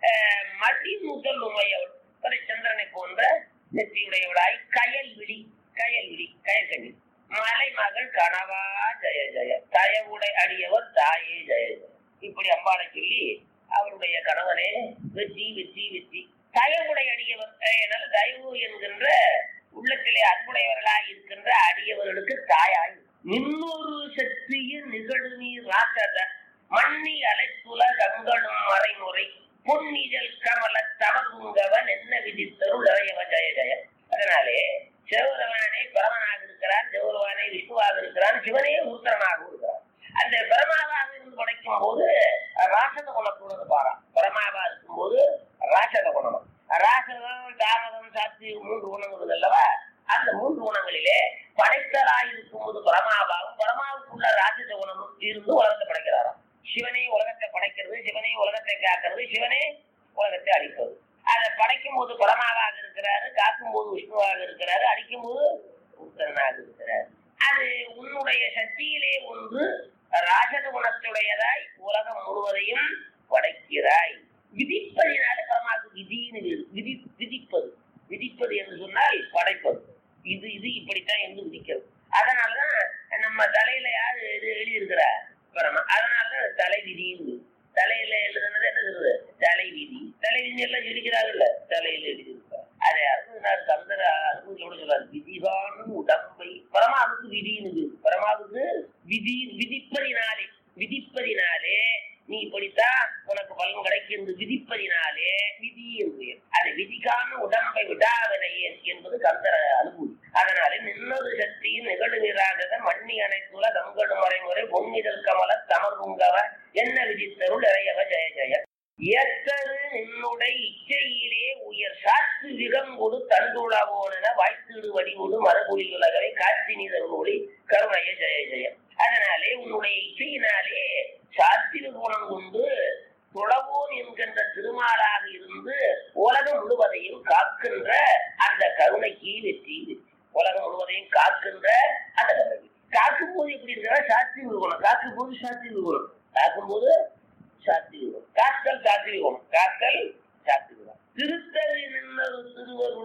மதி முதல் உமையவள். சந்திரனை போன்ற நெற்றியுடையவளாய் கயல் விழி. கயல் விழி கயல் கண்ணி மலை மகள் கனவா ஜெய ஜெய தயவுடை அடியவர் தாயே ஜெய ஜெய. இப்படி அம்பாளை சொல்லி அவருடைய கணவனே வெற்றி வெற்றி வெற்றி தயவுடை அடியவர். என்னால் தயவு என்கின்ற உள்ளத்திலே அன்புடையவர்களாய் இருக்கின்ற அடியவர்களுக்கு தாயாய் இன்னொரு சக்திய நிகழ் நீர் ராசத மண்ணி அலைத்துல கங்களும் மறைமுறை பொன்னிதழ் கமல தவகுங்கவன் என்ன விதித்தருள் இறையவ ஜெய ஜெய. அதனாலே சிவபெருமானே பரமனாக இருக்கிறார், சிவபெருமானே விஷ்ணுவாக இருக்கிறார், சிவனே உத்தரனாக இருக்கிறார். அந்த பிரமாவாக இருந்து படைக்கும் போது ராசத குணத்தோடு பாரா. பிரமாவா இருக்கும் போது ராசத குணம். ராசதம் தாமதம் சாத்தி மூன்று குணங்கள் அல்லவா? அந்த மூன்று குணங்களிலே படைத்தலாய் இருக்கும் போது பிரமாவாகும், பிரமாவுக்குள்ள ராசத குணமும் இருந்து உலகத்தை படைக்கிறாராம். சிவனே உலகத்தை படைக்கிறது, சிவனே உலகத்தை காக்கிறது, சிவனே உலகத்தை அழிப்பது. அதை படைக்கும் போது பரமாவாக இருக்கிறாரு, காக்கும் போது விஷ்ணுவாக இருக்கிறாரு, அடிக்கும் போது உத்தரனாக இருக்கிறார். அது உன்னுடைய சக்தியிலே ஒன்று ராசத குணத்துடையதாய் உலகம் முழுவதையும் படைக்கிறாய். விதிப்பதினால பரமாவுக்கு விதின்னு விதி விதிப்பது. விதிப்பது என்று சொன்னால் படைப்பது. இது இது இப்படித்தான் என்று விதிக்கிறது. அதனாலதான் நம்ம தலையில யாரு எழுதியிருக்கிறார் பரமா. அதனாலதான் தலை விதின்னு. தலையில எழுதுனது என்ன சொல்றது? தலை விதி. தலை விதி எல்லாம் எழுதிக்கிறாங்கல்ல, தலையில எழுதியிருக்காரு. அதை அறுபது கந்தர அறுபது சொல்றாரு விதிவானும் உடம்பை. பரமாவுக்கு விதின்னு. பரமாவுக்கு விதி விதிப்பதினாலே. விதிப்பதினாலே நீ இப்படித்தான் உனக்கு பலன் கிடைக்கிறது. விதிப்பதினாலே விதி என்று. அது விதிக்காம உடம்பை விடாதனை என்பது கந்தர அனுபூதி. அதனாலே நின்னொரு சக்தியின் நிகழ் நிராகத மண்ணி அனைத்துல கங்கடு மறைமுறை பொன்னிதழ் கமல தமர்குங்கவ என்ன விதித்தருள் இறையவ ஜெய ஜெய. ஏத்தரு நின்னுடைய இச்சையிலே உயர் சாத்து விகங்கொடு தண்டுளவோன வாய்த்தீடு வடிவோடு மரபொழி உலகவை காட்சி நீதொழி கருணைய ஜெய ஜெய. அதனாலே உன்னுடைய இச்சையினாலே சாத்திர குணம் கொண்டு துளவோன் என்கின்ற திருமாலாக இருந்து உலகம் முழுவதையும் காக்கின்ற அந்த கருணைக்கு வெற்றி. உலகம் முழுவதையும் காக்கின்ற அந்த கருணை. காக்கும் போது எப்படி இருக்கிற சாத்திர குணம். காக்கும் போது சாத்திர குணம். காக்கும் போது சாத்திர குணம். காத்தல் சாத்திர குணம். காத்தல் சாத்திர குணம். திருத்தல் நின்னது திருவருள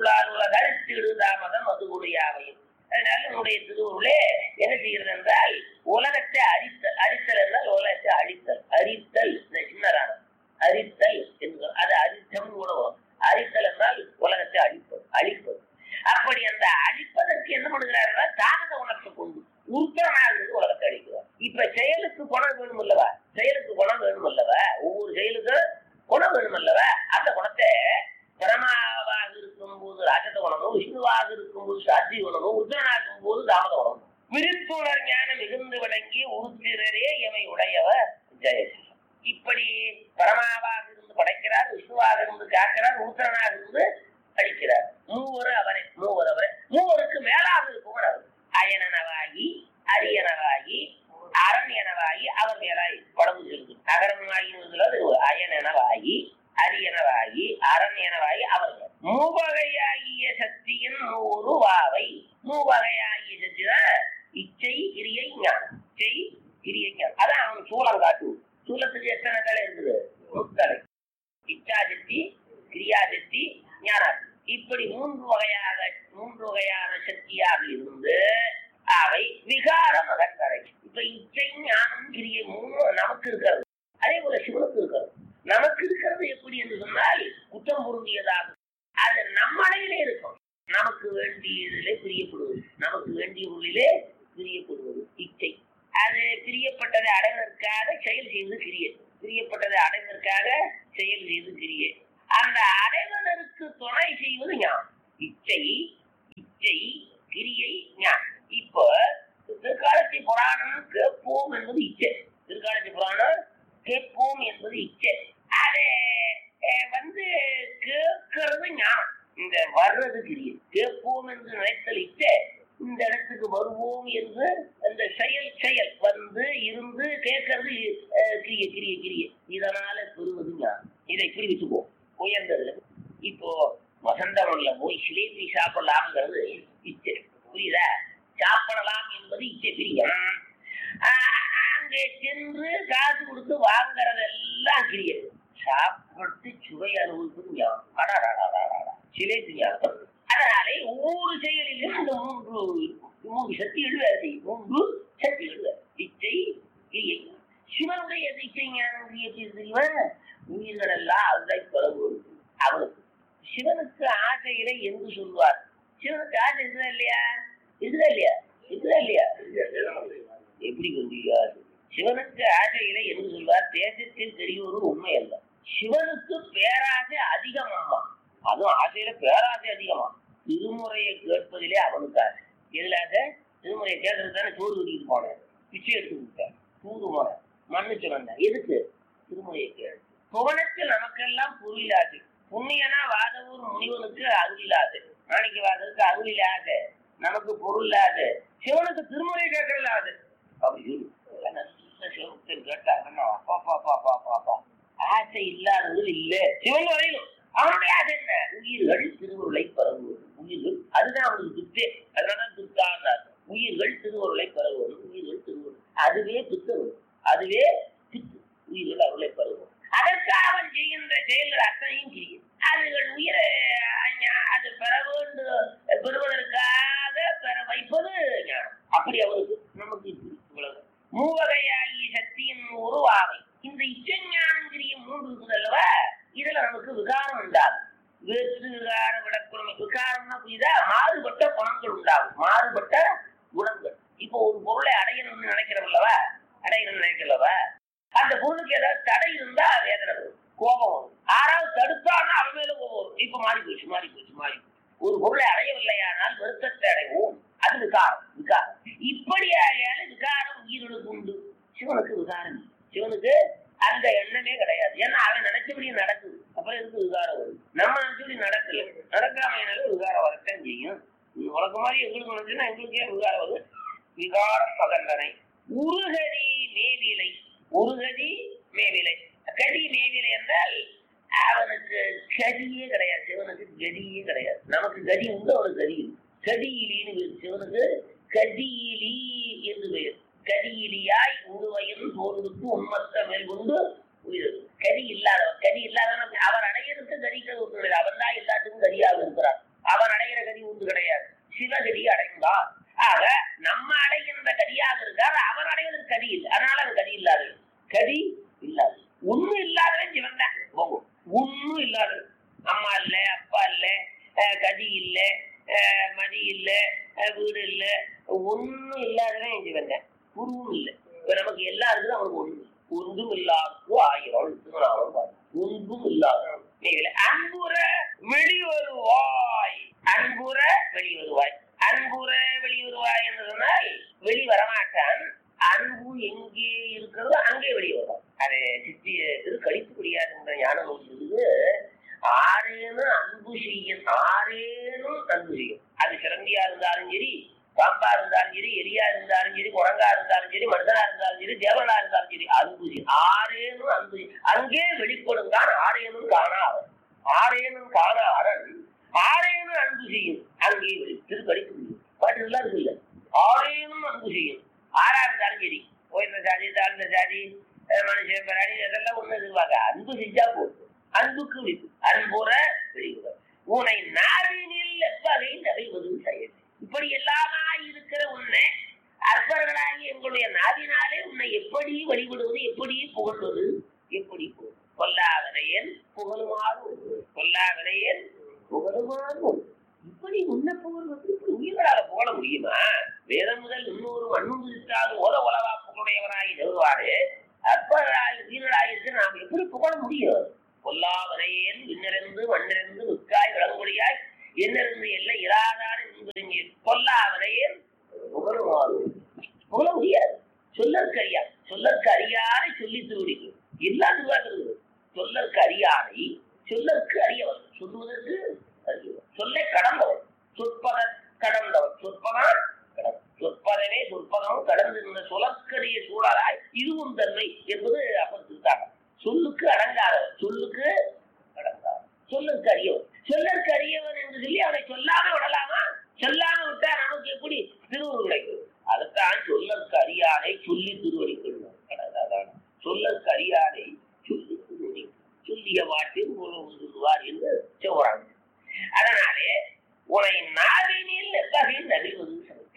திருவுருளால் உலக அழித்திடு தாமதம் அது கூடியாவையும். அதனால நம்முடைய திருவுருளே என்ன செய்கிறது என்றால் உலகத்தை அழித்தல். அழித்தல் என்றால் உலகத்தை அழித்தல். அரித்தல் இந்த சின்னரான அரித்தல் என்று அது அரித்தம் கூட வரும். அரித்தல் என்றால் உலகத்தை அழிப்பது அழிப்பது. அப்படி அந்த அழிப்பதற்கு என்ன பண்ணுகிறார்கள்? தாமத உணர்ச்சி கொண்டு உருத்தரனாகிறது உலகத்தை அழிக்கிறார். இப்ப செயலுக்கு குணம் வேணும் அல்லவா? செயலுக்கு குணம் வேணும் அல்லவா? ஒவ்வொரு செயலுக்கும் குணம் வேணும் அல்லவா? அந்த குணத்தை பிரமாவாக இருக்கும் போது ராஜத குணமும், விஷ்ணுவாக இருக்கும் போது சாட்சி குணமும், உத்தரனாக இருக்கும் போது தாமத குணமும். விருத்துணர் ஞானம் மிகுந்து விளங்கி உருத்திரரே எமை உடையவர் ஜெயசி. இப்படி பரமாவாக இருந்து படைக்கிறார், விஷ்ணுவாக இருந்து காக்கிறார், உத்தரனாக இருந்து அழிக்கிறார். மூவரு அவரை மூவர் அவரை மூவருக்கு மேலாக இருப்பவர் அவர். அயனனவாகி அரியனவாகி அரண்யனவாகி அவர் மேலாய் படகு செல்வது. அகரமாகி அயனனவாகி அரியனவாகி அரண்யனவாகி அவர் மூவகையாகிய சக்தியின் நூறு வாவை. மூவகையாகிய சக்திதான் இச்சை கிரியை ஞானம். இச்சை கிரியை ஞானம் அதான் அவன் சூழல் காட்டு. சூலத்துக்கு எத்தனை தலை இருக்குது? முத்தலை. இச்சாசக்தி, கிரியாசக்தி, ஞானம். இப்படி மூன்று வகையாக மூன்று வகையான சக்தியாக இருந்து அவை விகாரம் அகன்றவை. இப்ப இச்சை ஞானம் கிரியை மூணு நமக்கு இருக்கிறது. அதே போல சிவனுக்கு இருக்கிறது. நமக்கு இருக்கிறது எப்படி என்று சொன்னால் குற்றம் பொருந்தியதாகும். அது நம்மளையிலே இருக்கும். நமக்கு வேண்டியதிலே பிரியப்படுவது, நமக்கு வேண்டிய பொருளிலே பிரியப்படுவது இச்சை. அது பிரியப்பட்டதை அடைவதற்காக செயல் செய்வது கிரியை. பிரியப்பட்டதை அடைவதற்காக செயல் செய்வது கிரியை. அந்த அடைவதற்கு துணை செய்வது ஞானம். இச்சை இச்சை கிரியை ஞானம். இப்போ திருக்காலத்தி புராணம் கேட்போம் என்பது இச்சை. திருக்காலத்தி புராணம் கேட்போம் என்பது இச்சை. அது வந்து கேட்கறது ஞானம். இந்த வர்றது கிரியை. கேட்போம் என்று நினைத்தல் இச்சை. இந்த இடத்துக்கு வருவோம் என்று அந்த செயல் செயல் வந்து இருந்து கேட்கறது கிரிய கிரிய கிரிய. இதனால பெறுவது ஞானம். இதை இப்படி வச்சுப்போம். உயர்ந்ததுல இப்போ வசந்தமல்ல போய் சிலேபி சாப்பிடலாம்ங்கிறது இச்சை. புரியுதா? சாப்பிடலாம் என்பது இச்சை பிரியம். அங்கே சென்று காசு கொடுத்து வாங்குறதெல்லாம் கிரியம். சாப்பிட்டு சுவை அனுபவிப்பது ஞானம். சிலேபி ஞானம். அதனாலே ஒவ்வொரு செயலிலும் இந்த மூன்று மூன்று சக்திகள் வேலை செய்யும். மூன்று சக்திகள் வேலை. இச்சை கிரியை. சிவனுடைய இச்சை ஞானம் கிரியத்தை தெரியுமா? உயிர்கள் எல்லாம் அதை பரவுவது அவனுக்கு. சிவனுக்கு ஆசையில என்று சொல்வார். சிவனுக்கு ஆசை இருக்குதா இல்லையா? இருக்குதா இல்லையா? இருக்குதா இல்லையா? எப்படி சொல்லுவார்? சிவனுக்கு ஆசையில என்று சொல்வார். தேசத்தில் தெரியவது உண்மை அல்ல. சிவனுக்கு பேராசை அதிகம். அம்மா அதுவும் ஆசையில பேராசை அதிகமா. திருமுறையை கேட்பதிலே அவனுக்கு ஆசை. எதுலாக? திருமுறையை கேட்கறது தானே சோறு கட்டிட்டு போனேன், பிச்சை எடுத்து விட்டேன், தூது போனேன், மன்னிச்சு வந்தேன். எதுக்கு? திருமுறையை கேடு. புவனத்தில் நமக்கெல்லாம் பொருளாது. புண்ணியனா வாதவூர் முனிவனுக்கு அருளாது. நாளைக்கு வாதத்துக்கு அருளாது. நமக்கு பொருளாது. சிவனுக்கு திருமுறை கேட்கலாது. அப்படி சிவபக்தன் கேட்டாங்கன்னா அப்பா பாப்பா பாப்பா பாப்பா ஆசை இல்லாதது இல்லை. சிவன் வரையிலும் அவனுடைய ஆசை என்ன? உயிர்கள் திருவருளை பரவுவது. உயிர்கள் அதுதான் அவனுக்கு திருப்தே. அதனாலதான் திருப்தார். உயிர்கள் திருவருளை பரவுவது. உயிர்கள் திருவருள் அதுவே பித்தவரு. அதுவே பித்து. உயிர்கள் அருளை பரவுவது. அதற்காக அவன் செய்கின்ற செயல்கள் அத்தனையும் செய்யும். அதுகள் உயிரை அது பெற வேண்டும் பெறுவதற்காக பெற வைப்பது ஞானம். அப்படி அவருக்கு நமக்கு இவ்வளவு மூவகையாகிய சக்தியின் உருவாவை. இந்த இச்சஞானங்கிரிய மூன்று இருக்குது அல்லவா? இதுல நமக்கு விகாரம் உண்டாகும். வேற்று விகார விடக்குழமை. விகாரம்னா புரியுதா? மாறுபட்ட குணங்கள் உண்டாகும். மாறுபட்ட குணங்கள். இப்போ ஒரு பொருளை அடையணும்னு நினைக்கிறவல்லவா? அடையணும்னு நினைக்கிறவா? அந்த பொருளுக்கு ஏதாவது தடை இருந்தா வேதனை வரும், கோபம் வரும். ஆறாவது தடுத்தானா அவன் மேல கோபம் வரும். இப்ப மாறி போச்சு மாறி போச்சு மாறி போச்சு. ஒரு பொருளை அடையவில்லையானால் வருத்தத்தை அடைவோம். அது விகாரம். விகாரம் இப்படி ஆகையால விகாரம் உயிர்களுக்கு உண்டு. சிவனுக்கு விகாரம். சிவனுக்கு அந்த எண்ணமே கிடையாது. ஏன்னா அவன் நினைச்சபடி நடக்குது. அப்புறம் எதுக்கு விகாரம் வருது? நம்ம நினைச்சபடி நடக்கல. நடக்காமையினால விகாரம் வரத்தான் செய்யும். உனக்கு மாதிரி எங்களுக்கு நினைச்சுன்னா எங்களுக்கே விகாரம் வருது. விகாரம் பகந்தனை. உருகதி மேவிலை. உருகதி மேவிலை. கதி மேவிலை என்றால் அவனுக்கு கதியே கிடையாது. சிவனுக்கு கதியே கிடையாது. நமக்கு கதி உண்டு, அவனுக்கு கதி இல்லை. கதியிலின்னு பேர். சிவனுக்கு கதியிலி என்று பெயர். கதியிலியாய் உருவையும் தோல்விக்கு உண்மத்த மேல் கொண்டு உயிர். கதி இல்லாதவன். கதி இல்லாதவன் அவர் அடையிறதுக்கு கதிக்கிறது ஒன்று. அவன் தான் எல்லாத்துக்கும் கதியாக இருக்கிறான். அவன் கதி இல்லை, மதி இல்லை, வீடு இல்லை, ஒன்றும் இல்லாதவன் இங்க வந்தேன். குருவும் இல்லை. இப்ப நமக்கு எல்லாருக்கும் அவனுக்கு ஒன்று ஒன்றும் இல்லாத ஆயிரம் ஒன்றும் இல்லாத அன்புற வெளிவருவாய். அன்புற வெளிவருவாய். அன்புற வெளிவருவாய் என்று சொன்னால் வெளி வரமாட்டான். அன்பு எங்கே இருக்கிறதோ அங்கே வெளியே வரும். அதை சித்தி திரு கழிப்புக்குடியாருன்ற ஞான நூலுக்கு ஆரேனும் அன்பு செய்யும், ஆரேனும் அன்பு செய்யும். அது சிலந்தியா இருந்தாலும் சரி, பாம்பா இருந்தாலும் சரி, எலியா இருந்தாலும் சரி, குரங்கா இருந்தாலும் சரி, மனிதனா இருந்தாலும் சரி, தேவனா இருந்தாலும் சரி, அன்பு செய்யும். ஆரேனும் அன்பு அங்கே வெளிப்படுங்கான். ஆரேனும் காணாரன். ஆரேனும் காணாரன் ஆரேனும் அன்பு செய்யும் அங்கே வெளி. திரு கழிப்பு பாட்டு எல்லாம் இருக்கு இல்ல. ஆரேனும் அன்பு செய்யும். ஆறா இருந்தாலும் சரி, உயர்ந்த ஜாதி தாழ்ந்த ஜாதி மனுஷன் பிராணி அதெல்லாம் ஒண்ணு எதிர்பார்க்க. அன்பு செஞ்சா போதும். அன்புக்கு விழிப்பு. அன்புற வெளியுற உன்னை நாவினில் எப்பகை நகைவது செயல். இப்படி எல்லாமா இருக்கிற உன்னை அற்பர்களாகி எங்களுடைய நாவினாலே உன்னை எப்படி வழிபடுவது, எப்படி புகழ்வது, எப்படி புகழ் கொல்லாவினையன் புகழுமாறு கொல்லாவினையன் புகழுமாறு. இப்படி உன்னை புகழ்வது உயிர்களால புகழ முடியுமா? வேதம் முதல் இன்னொரு அன்புத்தாது ஓத உலகா புகழுடையவராகி நிறுவாரு அற்பராய் வீரராயிருக்கு நாம் எப்படி புகழ முடியும்? கொல்லாவரையேன் விண்ணிறந்து மண்ணிறந்து மிக்காய் விளங்குடியாய் என்னிருந்து எல்லாம் இராதான என்பது கொல்லாவரையேன் புகழுமாறு புகழ முடியாது. சொல்லற்கு அறியா சொல்லற்கு அறியாரை சொல்லி திருவடிக்கும் எல்லாம் திருவாக்குறது. சொல்லற்கு அறியாரை சொல்லற்கு அறியவர் சொல்லுவதற்கு அறியவர் சொல்லை கடந்தவர் சொற்பத கடந்தவர் சொற்பதான் சொற்பதமே சொற்பதமும் கடந்து இந்த சொலக்கரிய சூழலாய் இதுவும் தன்மை என்பது அப்ப திருத்தாங்க. சொல்லுக்கு அடங்காதவர் சொல்லுக்கு அடங்காதவர் சொல்லுக்கு அறியவர் சொல்லற்கு அறியவர் என்று சொல்லி அவனை சொல்லாம விடலாமா? சொல்லாம விட்டா நமக்கு எப்படி திருவுரு கிடைக்கும்? அதுதான் சொல்லற்கு அறியானை சொல்லி திருவடிக்கணும். சொல்லற்கு அறியானை சொல்லி திருவடி சொல்லிய வாட்டில் சொல்லுவார் என்று சொல்றாங்க. அதனாலே உனை நாவினில் எப்பகையில் நடிவது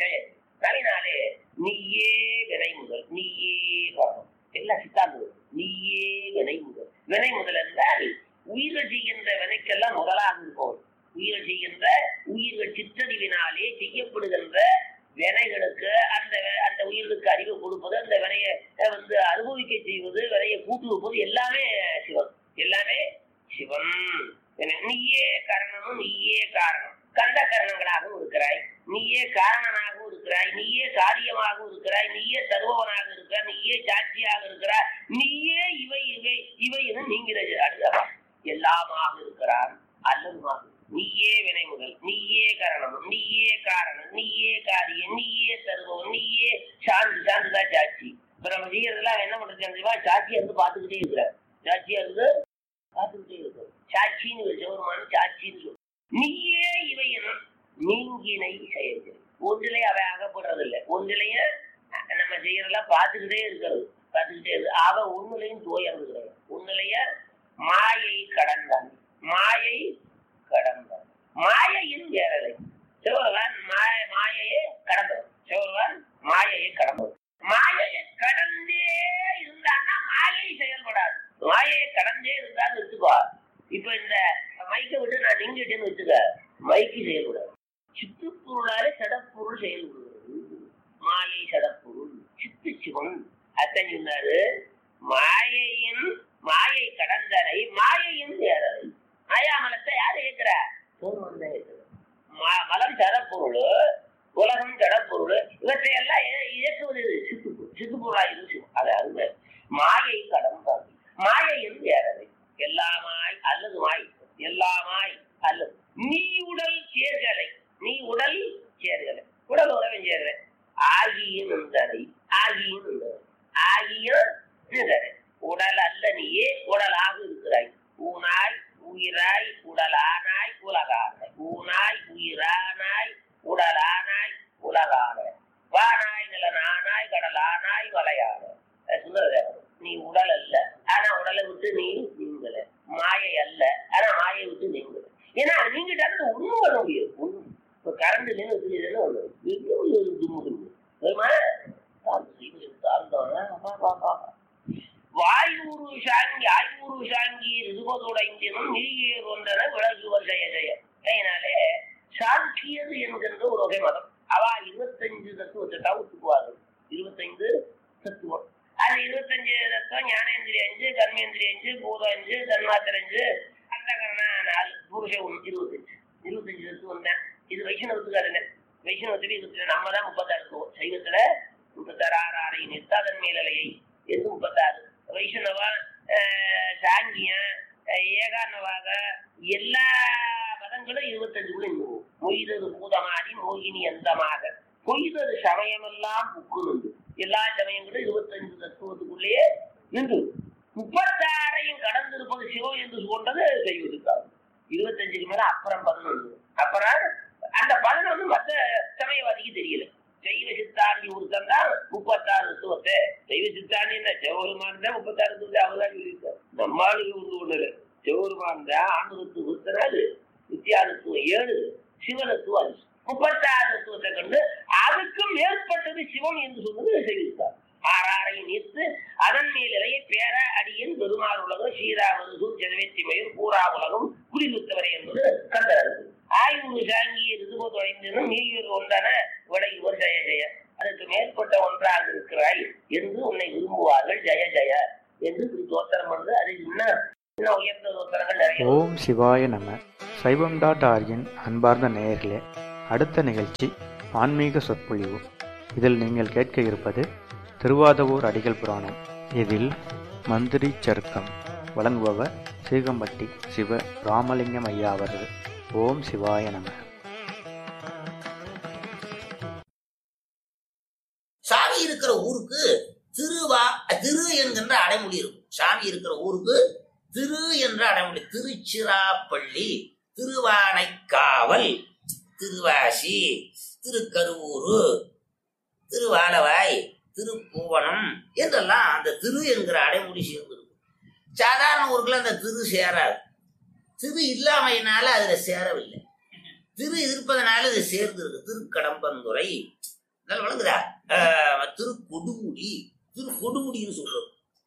நவினாலே நீயே வினை முதல் நீயே காரணம் எல்லாம் சித்தாந்தம். நீயே வினை முதல். வினை முதல் என்றால் உயிர்கள் செய்கின்ற வினைக்கெல்லாம் முதலாக இருப்போம். உயிர்கள் செய்கின்ற உயிர்கள் சிற்றறிவினாலே செய்யப்படுகின்ற வினைகளுக்கு அந்த அந்த உயிர்களுக்கு அறிவு கொடுப்பது, அந்த வினையை வந்து அனுபவிக்க செய்வது, வினையை கூட்டு வைப்பது எல்லாமே சிவன். எல்லாமே சிவன். நீயே காரணமும் நீயே காரணம். கண்ட கரணங்களாகவும் இருக்கிறாய், நீயே காரணனாகவும் இருக்கிறாய், நீயே காரியமாகவும் இருக்கிறாய், நீயே தருபவனாக இருக்கிறாய், நீயே சாட்சியாக இருக்கிறாய், நீயே இவை இவை இவை என நீங்கிறது அடுத்தவா எல்லாமாக இருக்கிறான். அல்லதுமாக நீயே வினை முதல், நீயே காரணம், நீயே காரணம், நீயே காரியம், நீயே தருபவன், நீயே சான்று. சான்றுதான் சாட்சி. இப்ப நம்ம செய்யறதெல்லாம் என்ன பண்றது? சாட்சியா இருந்து பார்த்துக்கிட்டே இருக்கிறார். சாட்சியா இருந்து பார்த்துக்கிட்டே இருக்கிற சாட்சின்னு சிவருமான சாட்சின்னு சொல்ற. நீயே இவை எனும் நீங்கினை செயல்கள். ஒன்றிலே அவை அகப்படுறதில்லை. ஒன்றிலைய நம்ம செய்யறதெல்லாம் பார்த்துக்கிட்டே இருக்கிறது. பார்த்துக்கிட்டே இருக்கு. அவ ஒன்னுலையும் தோயறது. ஒன்னுலைய மாயை கடந்தான். மாயை கடந்தான். மாயையின் வேறலை. சிவருவான் மாய மாயையே கடந்தவன். சிவருவான் மாயையை கடந்தவன். மாயையை கடந்தே இருந்தான்னா மாயை செயல்படாது. மாயையை கடந்தே இருந்தான்னு வச்சுக்கோ. இப்ப இந்த மைக்கை விட்டு நான் நீங்கிட்டேன்னு வச்சுக்க, மைக்கு செயல்படாது. சித்துப்பொருளாலே சடப்பொருள் செயல்படுகிறது. மாயை சடப்பொருள் சித்து சிவன் அத்தன் சொன்னாரு. மாயையின் மாயை கடந்தனை மாயையின் வேறலை. மாயாமலத்தை யாரு இயக்குற? மலம் சடப்பொருள், உலகம் ஜடப்பொருள், இவற்றையெல்லாம் இயக்குவது சித்து சித்துப்பொருளா இருக்கு. அதாவது மாயை கடந்தாது. மாயையின் வேறலை. எல்லாமாய் அல்லது மாய் எல்லாமாய் அல்லது நீ உடல் சேர்களை. நீ உடல் சேர்களை. உடல் உறவன் சேர்களை. ஆகியும் நின்றனை. ஆகியும் நின்றனை. ஆகியும் நின்றனை. உடல் அல்ல நீயே உடலாக இருக்கிறாய். ஊனாய் உயிராய் உடலானாய் உலகானாய். ஊனாய் உயிரானாய் உடலானாய் உலகானாய். வானாய் நிலனானாய் கடலானாய் வலையானாய். நீ உடல் அல்ல, ஆனா உடலை விட்டு நீ நீங்கல. மாயை அல்ல, ஆனா மாயை விட்டு நீங்கல. ஏன்னா நீங்கிட்ட ஒண்ணும் பண்ண முடியாது. ஒண்ணும் இப்ப கரண்ட் இல்லைன்னு வாயூரு சாங்கி ஆய்வுரு சாங்கி ரிதுபதோட இந்தியனும் நீயே ஒன்றன விலகுவர் ஜெய ஜெய. அதனாலே சாக்கியது என்கின்ற ஒரு வகை மதம். அவ இருபத்தஞ்சு தத்துவத்தை ஒத்துக்குவார்கள். இருபத்தைந்து தத்துவம். அது இருபத்தஞ்சு தத்துவம் ஞானேந்திரிய அஞ்சு, கர்மேந்திரிய அஞ்சு, பூதம் அஞ்சு, தன்மாத்திர அஞ்சு, அந்த கரண நாலு, புருஷ ஒன்று, இருபத்தஞ்சு இருபத்தஞ்சு தத்துவம் தான். இது வைஷ்ணவத்துக்காரங்க. வைஷ்ணவத்துல இருபத்தி நம்ம தான் முப்பத்தாறு தத்துவம். சைவத்துல முப்பத்தாறு ஆறு ஆறை நிறுத்தாதன் மேலையை என்று முப்பத்தாறு. வைஷ்ணவா, சாங்கியம், ஏகானவாக எல்லா பதங்களும் இருபத்தஞ்சுக்குள்ள இருக்கும். மொய்தது பூதமாடி மோகினி அந்தமாக பொய்தது சமயமெல்லாம் புக்குண்டு. எல்லா சமயங்களும் இருபத்தஞ்சு தத்துவத்துக்குள்ளேயே நின்று முப்பத்தாறையும் கடந்து இருப்பது சிவம் என்று கொண்டது செய்வதற்காக. இருபத்தஞ்சுக்கு மேல அப்புறம் பதினொன்று. அப்புறம் அந்த பதினொன்று மற்ற சமயவாதிக்கு தெரியல. சைவ சித்தாந்தி ஒருத்தன் தான் முப்பத்தாறு தத்துவத்தை. சைவ சித்தாந்தி என்ன சிவபெருமான் தான் முப்பத்தாறு தத்துவத்தை அவர்தான் சொல்லியிருக்காரு. நம்மளுக்கு ஒன்று ஒண்ணு சிவபெருமான் தான் ஆண்டு முத்தனாது, வித்தியாதத்துவம் ஏழு, சிவனத்துவம் அஞ்சு, முப்பத்தாறு தத்துவத்தை கண்டு அதுக்கும் மேற்பட்டது சிவம் என்று சொன்னது செய்திருக்கார். ஆறாரையும் நீர்த்து அதன் மேல் இலையை பேர அடியின் பெருமாள் உலகம் சீராவது சூழ்ச்செதவேற்றி மயில் பூரா உலகம் குடிமுத்தவரை என்பது கந்தர். ஆய்வு சாங்கிய ரிதுபோ தொலைந்தனும் நீர் ஒன்றன விளையுவர் ஜெய ஜெய. அதுக்கு மேற்பட்ட ஒன்றாக இருக்கிறாய் என்று உன்னை விரும்புவார்கள். ஜெய ஜெய என்று இப்படி தோத்திரம் வந்து அது இன்னும் இன்னும் உயர்ந்த தோத்திரங்கள் நிறைய. ஓம் சிவாய நம. சைவம் டாட் ஆர்கின் அன்பார்ந்த நேயர்களே, அடுத்த நிகழ்ச்சி ஆன்மீக சொற்பொழிவு. இதில் நீங்கள் கேட்க இருப்பது திருவாதவூர் அடிகள் புராணம். இதில் மந்திரி சருக்கம் வழங்குபவர் சீகம்பட்டி சிவ ராமலிங்கம் ஐயா அவர்கள். ஓம் சிவாய நம. சாமி இருக்கிற ஊருக்கு திருவா திரு என்கின்ற அடைமொழி இருக்கும். சாமி இருக்கிற ஊருக்கு திரு என்ற அடைமொழி. திருச்சிராப்பள்ளி, திருவானைக்காவல், திருவாசி, திருக்கருவூரு, திருவாலவாய், திருப்பூவனம் என்றெல்லாம் அந்த திரு என்கிற அடைமொழி சேர்ந்து இருக்கும். சாதாரண ஊருக்குள்ள அந்த திரு சேராது. திரு இல்லாமையினால அதுல சேரவில்லை. திரு இருப்பதனால இது சேர்ந்து இருக்கு. திருக்கடம்பந்துறை வழங்குதா, திரு கொடுமுடி, திரு கொடுமுடின்னு சொல்றோம்.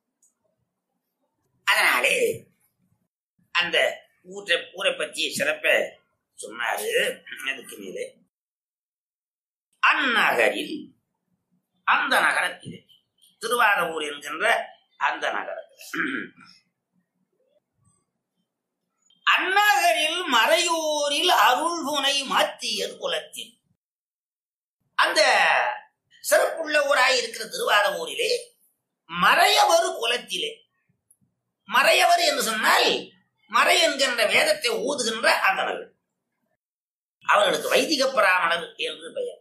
அதனாலே அந்த ஊரை ஊரை பற்றிய சிறப்ப சொன்னாரு. அதுக்கு மேலே அந்நகரில், அந்த நகரத்திலே, திருவாதவூர் என்கின்ற அந்த நகரத்தில், அந்நகரில் மறையோரில் அருள்புனை மாத்தியர் குலத்தில், அந்த சிறப்புள்ள ஊராய் இருக்கிற திருவாதவூரிலே மறையவர் குலத்திலே, மறையவர் என்று சொன்னால் மறை என்கின்ற வேதத்தை ஊதுகின்ற அந்தணர்கள், அவர்களுக்கு வைதிக பிராமணர் என்று பெயர்.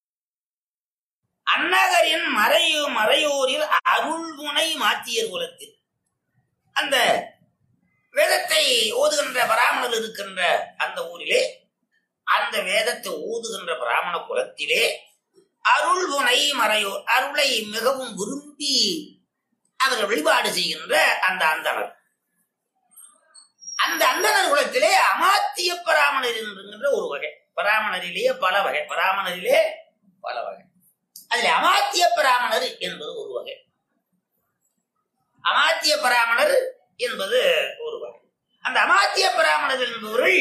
அந்நகரின் மறையோ மறையோரில் அருள்முனை மாத்தியர் குலத்தில், அந்த வேதத்தை ஓதுகின்ற பிராமணர் இருக்கின்ற அந்த ஊரிலே, அந்த வேதத்தை ஓதுகின்ற பிராமண குலத்திலே அருள்முனை மறையோர், அருளை மிகவும் விரும்பி அவர்கள் வழிபாடு செய்கின்ற அந்த அந்தணர், அந்த அந்தணர் குலத்திலே அமாத்திய பிராமணர் என்கின்ற ஒரு வகை. பிராமணரிலேயே பல வகை, பிராமணரிலே பல வகை. அதில் அமாத்திய பிராமணர் என்பது ஒரு வகை. அமாத்திய பிராமணர் என்பது ஒரு வகை. அந்த அமாத்திய பிராமணர் என்பவர்கள்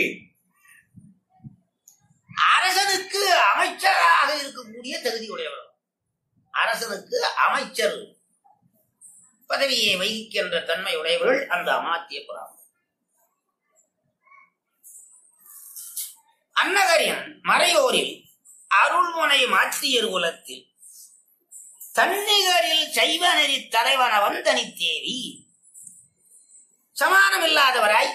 அரசனுக்கு அமைச்சராக இருக்கக்கூடிய தகுதி உடையவர். அரசனுக்கு அமைச்சர் பதவியை வகிக்கின்ற தன்மை உடையவர்கள் அந்த அமாத்திய பிராமணர். அந்நகரின் மறையோரில் அருள்முனை மாத்தியர் குலத்தில் தன்னிகரில் சைவ நெறி தலைவனவன் தனித்தேவி, சமானமில்லாதவராய்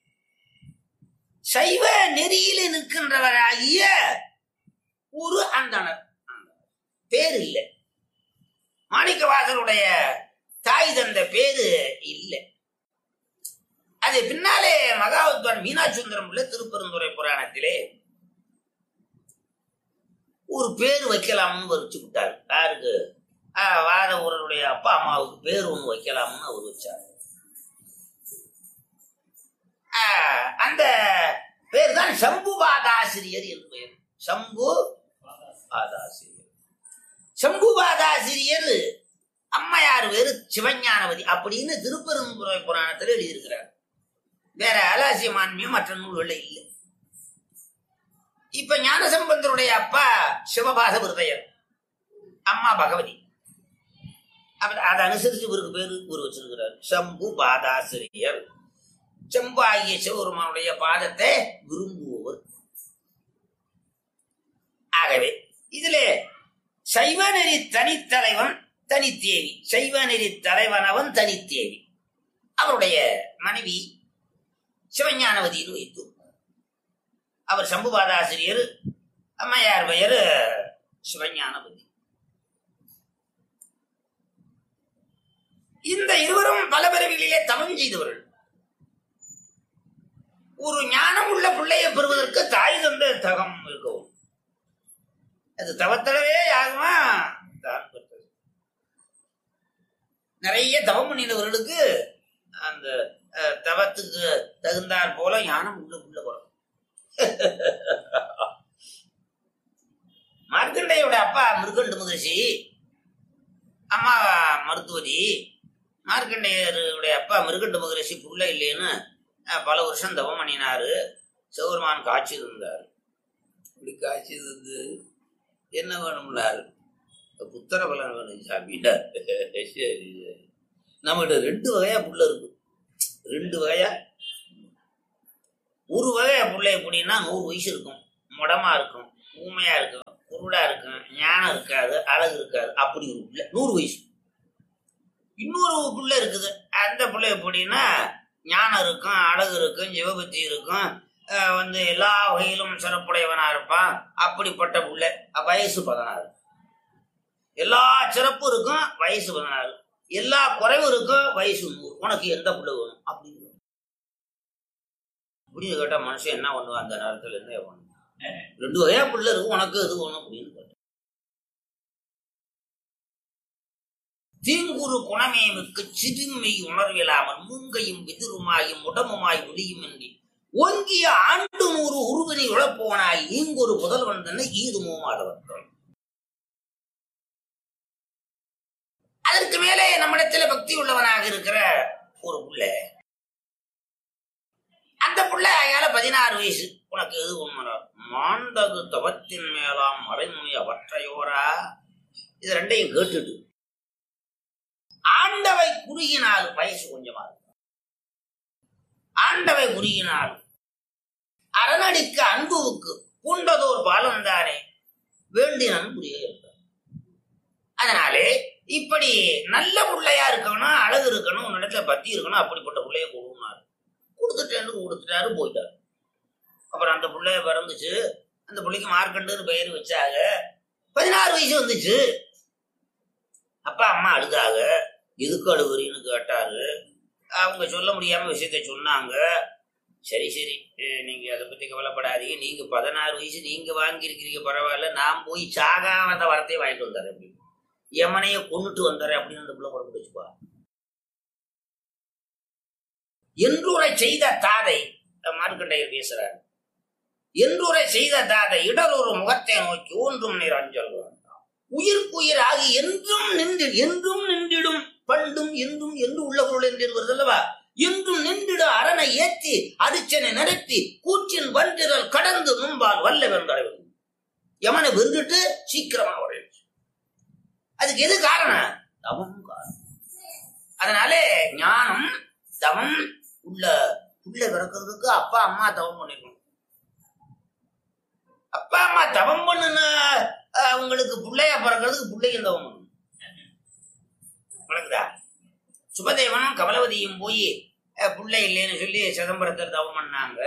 சைவ நெறியில் நிற்கின்றவராகிய ஒரு அந்தணர். பேர் இல்லை, மாணிக்கவாசருடைய தாய் தந்த பேரு இல்லை. அது பின்னாலே மகாவித்வான் மீனாட்சுந்தரம் உள்ள திருப்பெருந்துறை புராணத்திலே ஒரு பேரு வைக்கலாம்னு வச்சு விட்டார். யாருக்கு? வாத ஊரருடைய அப்பா அம்மாவுக்கு பேர் ஒண்ணு வைக்கலாம்னு அவர் வச்சார். அந்த பேர் தான் சம்புபாதாசிரியர் என்று பெயர். சம்பு பாதாசிரியர். சம்புபாதாசிரியர் அம்மையார் வேறு சிவஞானவதி அப்படின்னு திருப்பெருந்துறை புராணத்தில் எழுதியிருக்கிறார். வேற அலாசிய மான்மியம் மற்ற நூல்கள் இல்லை. இப்ப ஞானசம்பந்தருடைய அப்பா சிவபாச விருதையர், அம்மா பகவதி. அதை அனுசரிச்சு இவருக்கு பேரு இவர் வச்சிருக்கிறார் சம்பு பாதாசிரியர். செம்பு ஆகிய சிவபெருமானுடைய பாதத்தை விரும்புபவர். ஆகவே இதிலே சைவநெறி தனித்தலைவன் தனித்தேவி, சைவநெறி தலைவனவன் தனித்தேவி. அவருடைய மனைவி சிவஞானவதினு வைத்து, அவர் சம்புபாதாசிரியர், அம்மையார் பெயர் சிவஞானவதி. இந்த இருவரும் பல பிறவிகளிலே தவம் செய்தவர்கள். ஒரு ஞானம் உள்ள பிள்ளையை பெறுவதற்கு தாய் தந்த தகம் இருக்கவும், அது தவத்தளவே யாகுமா தான் பெற்றது. நிறைய தவம் பண்ணினவர்களுக்கு அந்த தவத்துக்கு தகுந்தாற் போல ஞானம் உள்ள உள்ள போறோம். மார்க்கண்டையோட அப்பா மிருகண்டு மகரிஷி, அம்மா மருத்துவதி. மார்க்கண்டேயருடைய அப்பா மிருகண்டு மகரிஷி புள்ள இல்லைன்னு பல வருஷம் தவம் பண்ணினாரு. சிவபெருமான் காட்சி இருந்தாரு. இப்படி காட்சி இருந்து என்ன வேணும்னாரு, புத்திர பலன் வேணும் சாமிட்டார். சரி, நம்மகிட்ட ரெண்டு வகையா புள்ள இருக்கு. ரெண்டு வகையா. ஒரு வகையா புள்ள எப்படின்னா நூறு வயசு இருக்கும், முடமா இருக்கும், ஊமையா இருக்கும், குருடா இருக்கும், ஞானம் இருக்காது, அழகு இருக்காது. அப்படி ஒரு பிள்ளை நூறு வயசு. இன்னொரு பிள்ளை இருக்குது, அந்த பிள்ளை எப்படின்னா ஞானம் இருக்கும், அழகு இருக்கும், சிவபக்தி இருக்கும், வந்து எல்லா வகையிலும் சிறப்புடையவனா இருப்பான். அப்படிப்பட்ட பிள்ளை வயசு பதினாறு. எல்லா சிறப்பு இருக்கும், வயசு பதினாறு. எல்லா குறைவு இருக்கும், வயசு நூறு. உனக்கு எந்த பிள்ளை வேணும் அப்படின்னு அப்படின்னு கேட்டா மனுஷன் என்ன பண்ணுவான் அந்த நேரத்துல? என்ன பண்ணுவான்? ரெண்டு வகையா பிள்ளை இருக்கும், உனக்கு எது வேணும் அப்படின்னு கேட்ட. தீங்குறு குணமேவுக்கு சிறுமை உணர்விலாமல் மூங்கையும் விதிருமாயும் உடம்புமாய் ஒளியும் என்று ஓங்கிய ஆண்டு நூறு உருவினை உழப்போனாய் ஈங்கொரு புதல்வன் தன்னை ஈதுமோ ஆடவர்கள். அதற்கு மேலே நம்மிடத்துல பக்தி உள்ளவனாக இருக்கிற ஒரு புள்ள, அந்த புள்ள அயால பதினாறு வயசு. உனக்கு எது உண்மை? மாண்டது தவத்தின் மேலாம் மறைமுனி அவற்றையோரா. இது ரெண்டையும் கேட்டுட்டு ஆண்டவை குறுகினால் வயசு கொஞ்சமா இருக்கும். ஆண்டவை குறுகினால் அரணடிக்கு அன்புவுக்கு பூண்டதோர் பாலம் தானே வேண்டினன் புரிய இருப்பார். அதனாலே இப்படி நல்ல பிள்ளையா இருக்கணும், அழகு இருக்கணும், உன் இடத்துல பத்தி இருக்கணும். அப்படிப்பட்ட பிள்ளைய கொடுனாரு. கொடுத்துட்டேன்னு கொடுத்துட்டாரு, போயிட்டாரு. அப்புறம் அந்த பிள்ளைய பிறந்துச்சு. அந்த பிள்ளைக்கு மார்க்கண்டுன்னு பெயர் வச்சாங்க. பதினாறு வயசு வந்துச்சு. அப்பா அம்மா அழுதாங்க. எதுக்கு அழுகுறீன்னு கேட்டாரு. அவங்க சொல்ல முடியாம விஷயத்த சொன்னாங்க. சரி சரி, நீங்க அதை பத்தி கவலைப்படாதீங்க. நீங்க பதினாறு வயசு நீங்க வாங்கியிருக்கிறீங்க, பரவாயில்ல. நான் போய் சாகாத வார்த்தையை வாங்கிட்டு வந்தாரு. அப்படின்னு யமனைய கொண்டுட்டு வந்தாரு அப்படின்னு அந்த பிள்ளை குழம்பு வச்சுப்பா. என்றுரை செய்த தாதை மார்க்கண்டையர் பேசுறாரு. என்றுரை செய்த தாதை இடரொரு முகத்தை நோக்கி ஒன்றும் நீர் அஞ்சல் வேண்டாம். உயிர்க்குயிர் ஆகி என்றும் நின்று என்றும் நின்றிடும் பண்டும் என்றும் என்று உள்ள பொருள் என்று வருதல்லவா. என்றும் நின்றிட அரணை ஏற்றி அரிச்சனை நடத்தி கூற்றின் வன்றிரல் கடந்து முன்பால் வல்ல வென்றார். யமனை வென்றுட்டு சீக்கிரமா உடையிடுச்சு. அதுக்கு எது காரணம்? தவம் காரணம். அதனாலே ஞானம் தவம் உள்ள புள்ள பிறக்கிறதுக்கு அப்பா அம்மா தவம் பண்ணிருக்கணும். அப்பா அம்மா தவம் பண்ணுன அவங்களுக்கு பிள்ளையா பிறக்கிறதுக்கு பிள்ளையும் தவம் பண்ணணும். வழக்குதா? சுபதேவனும் கமலவதியும் போய் பிள்ளை இல்லைன்னு சொல்லி சிதம்பரத்தில் தவம் பண்ணாங்க.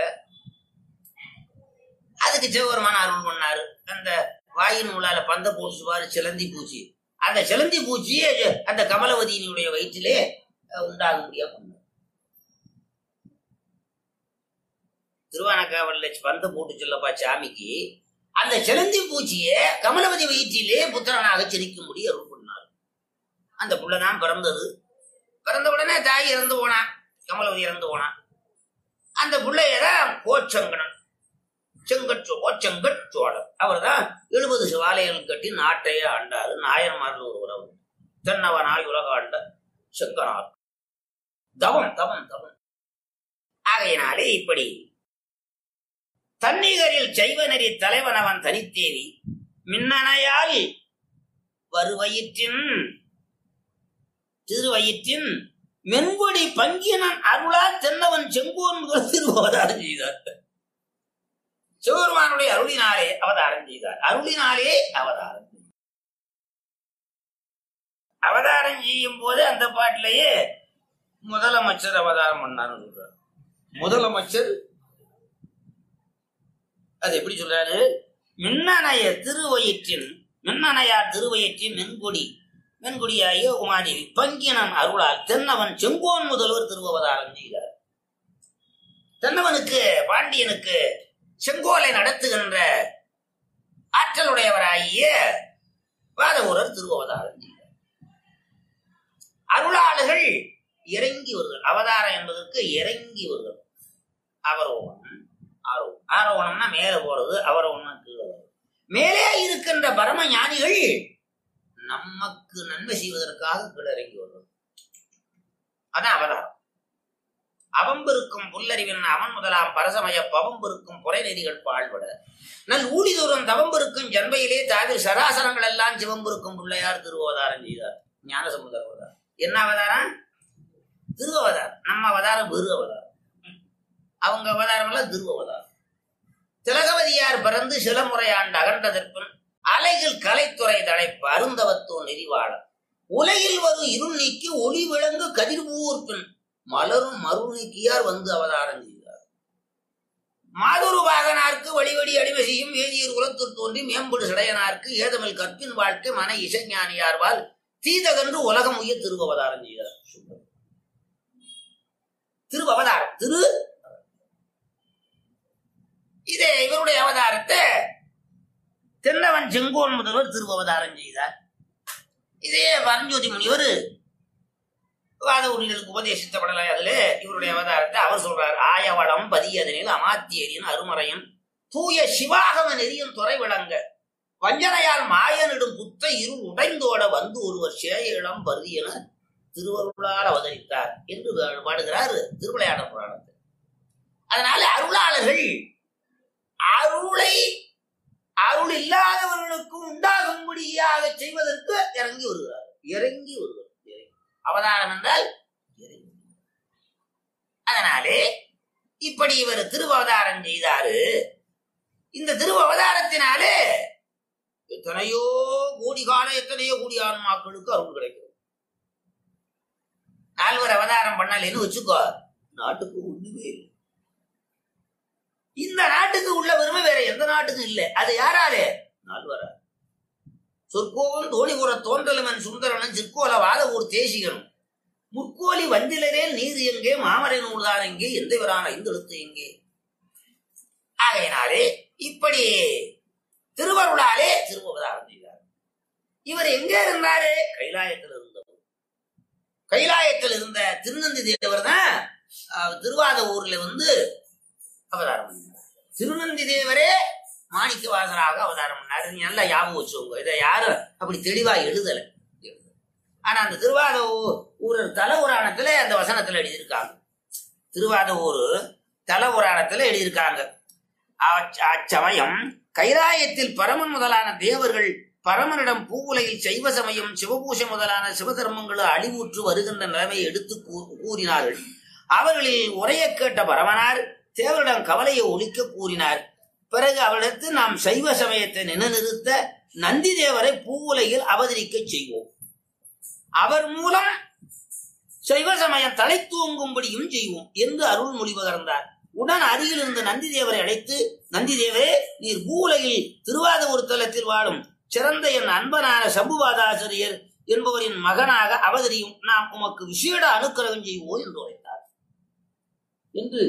அதுக்கு சிவபெருமான் அருள் பண்ணாரு. அந்த வாயின் நூலால பந்த பூசுவாரு சிலந்தி பூச்சி. அந்த சிலந்தி பூச்சியே அந்த கமலவதியினுடைய வயிற்றிலே உண்டாகும்படியா பண்ணார். திருவானக்காவல்ல பந்த போட்டு சொல்லப்பா சாமிக்கு அந்த சிலந்தி பூச்சியே கமலவதி வயிற்றிலே புத்திரனாக சிரிக்கும்படி அருள் பண்ணார். அந்த புள்ளதான் பிறந்தது. பிறந்த உடனே தாய் இறந்து போனான், கமலவதி இறந்து போனான். அந்த பிள்ளையதான் கோச்சங்கடன் செங்கச்சோ கோச்சங்கட் சோழர். அவர் தான் எழுபது சிவாலயங்கள் கட்டி நாட்டையே ஆண்டாரு. நாயன்மார்கள் ஒரு உறவு. தென்னவனாய் உலக ஆண்ட செங்கனார். தவம் தவம் தவம். ஆகையினாலே இப்படி தன்னிகரில் செய்வனரி தலைவனவன் தனித்தேவி மின்னணையால் வருவயிற்றின் திருவயிற்றின் மென்பொடி பங்கியனன் அருளால் தென்னவன் செங்கோன் திருவதாரம் செய்தார். சிவபெருமானுடைய அருளினாலே அவதாரம் செய்தார். அருளினாலே அவதாரம் அவதாரம் செய்யும் போது அந்த பாட்டிலேயே முதலமைச்சர் அவதாரம் பண்ணாரு சொல்றாரு. முதலமைச்சர் அது எப்படி சொல்றாரு? மின்னணைய திருவயிற்றின் மின்னணையா திருவயிற்றின் மென்கொடி மென்கொடியாகிய உமாதேவி பங்கினன் அருளால் தென்னவன் செங்கோன் முதல்வர் திருவவதாரம் செய்தார். தென்னவனுக்கு பாண்டியனுக்கு செங்கோலை நடத்துகின்ற ஆற்றலுடையவராகிய வாதவூரர் திருவவதாரம் செய்தார். அருளாளர்கள் இறங்கி வருதல். அவதாரம் என்பதற்கு இறங்கி வருதல். அவரோகணம் ஆரோ ஆரோகணம்னா மேல போறது, அவரோகணம் கீழே வருது. மேலே இருக்கின்ற பரம ஞானிகள் நமக்கு நன்மை செய்வதற்காக கீழே இறங்கி வருவது. அதான் அவதாரம். அவம்பெருக்கும் புல்லறிவின் அவன் முதலாம் பரசமய பவம்பெருக்கும் புறை நெறிகள் பாழ்பட நல் ஊழிதோறும் தவம்பெருக்கும் ஜன்மையிலே தாவி சராசரங்கள் எல்லாம் சிவம்பெருக்கும் பிள்ளையார் திருவவதாரம் செய்தார். ஞானசமுதர அவதாரம். என்ன அவதாரம்? திருவவதாரம். நம்ம அவதாரம் வெறு அவதாரம். அவங்க அவதாரம் எல்லாம் திருவவதாரம். திலகவதியார் பிறந்து சில முறையாண்டு அகன்றதற்கும் அலைகள் கலைத்துறை தடைப்பு அருந்தவத்தோ நெறிவாளர் உலகில் வரும் இருள் நீக்கி ஒளி விளங்கு கதிர்பூர்ப்பின் மலரும் மறு நீக்கியார் வந்து அவதாரம் செய்தார். மாதொரு வாகனார்க்கு வழிவடி அடிமை செய்யும் வேதியர் குலத்தில் தோன்றி மேம்படு சிடையனார்க்கு ஏதமில் கற்பின் வாழ்க்கை மன இசைஞானியார்வால் தீதகன்று உலகம் உய திருவவதாரம் செய்தார். திருவவதாரம் திரு இதே இவருடைய அவதாரத்தை தென்னவன் செங்கோன் முதல்வர் திருவவதாரம் செய்தார். இதே பரஞ்சோதி முனிவர் வாத உரிகளுக்கு உபதேசித்தப்படலை. அதுல இவருடைய அவதாரத்தை அவர் சொல்றார். ஆயவளம் பதியதனில் அமாத்தியரின் அருமறையும் தூய சிவாகம நெறியும் துறை விளங்க வஞ்சனையால் மாயனிடும் புத்த இருள் உடைந்தோட வந்து ஒருவர் சேயிடம் பருதி என திருவருளால் அவதரித்தார் என்று பாடுகிறார் திருவிளையாடல் புராணத்தில். அதனால அருளாளர்கள் அருளை அருள் இல்லாதவர்களுக்கு உண்டாகும்படியாக செய்வதற்கு இறங்கி வருகிறார். இறங்கி வருகிறார். அவதாரம் என்றால் இறங்கி. அதனாலே இப்படி இவர் திருவவதாரம் செய்தாரு. இந்த திருவவதாரத்தினாலே எத்தனையோ கோடி கால எத்தனையோ கோடி ஆன்மாக்களுக்கு அருள் கிடைக்கும். நால்வர் அவதாரம் பண்ணலன்னு வச்சுக்கோ, நாட்டுக்கு ஒண்ணுமே இல்லை. இந்த நாட்டுக்கு உள்ள பெருமை வேற எந்த நாட்டுக்கும் இல்லை. அது யாராலே? நால்வரா. சொற்கோவம் தோணிபுற தோன்றலுமன் சுந்தரனன் சிற்கோல வாதவூர் தேசிகனும் முற்கோலி வந்திலரேல் நீர் எங்கே மாமரை நூல்தான் எங்கே எந்த வரான ஐந்தெழுத்து எங்கே. ஆகையினாலே இப்படி திருவருளாலே திருவவதாரம் செய்தார். இவர் எங்கே இருந்தாரு? கைலாயத்தில் இருந்தவர். கைலாயத்தில் இருந்த திருநந்தி தேவர் தான் திருவாத ஊர்ல வந்து அவதாரம் பண்ணார். திருநந்தி தேவரே மாணிக்க வாசராக அவதாரம் பண்ணாரு. நல்லா ஞாபகம் வச்சுக்கோங்க. இதை யாரும் அப்படி தெளிவா எழுதல. ஆனா அந்த திருவாத ஊர் தலபுராணத்துல அந்த வசனத்துல எழுதியிருக்காங்க. திருவாத ஊர் தலபுராணத்துல எழுதியிருக்காங்க. அச்சமயம் கைலாயத்தில் பரமன் முதலான தேவர்கள் பரமனிடம் பூவுலையில் சைவ சமயம் சிவபூஷை முதலான சிவதர்மங்களை அழிவுற்று வருகின்ற நிலைமையை எடுத்து கூறினார்கள். அவர்களில் உரைய கேட்ட பரமனார் தேவரிடம் கவலையை ஒழிக்க கூறினார். பிறகு அவளிடத்து நாம் சைவ சமயத்தை நிலைநிறுத்த நந்தி தேவரை பூவுலையில் அவதரிக்க செய்வோம். அவர் மூலம் சைவ சமயம் தலை தூங்கும்படியும் செய்வோம் என்று அருள் மொழி பகர்ந்தார். உடன் அருகில் இருந்த நந்தி தேவரை அழைத்து, நந்தி தேவரே, நீர் பூவுலையில் திருவாத ஒரு தலத்தில் வாழும் சிறந்த என் அன்பனான சம்புவாதாசிரியர் என்பவரின் மகனாக அவதரியும் நாம் உமக்கு விசேட அனுக்கிரகம் செய்வோம் என்று உரைத்தார். என்று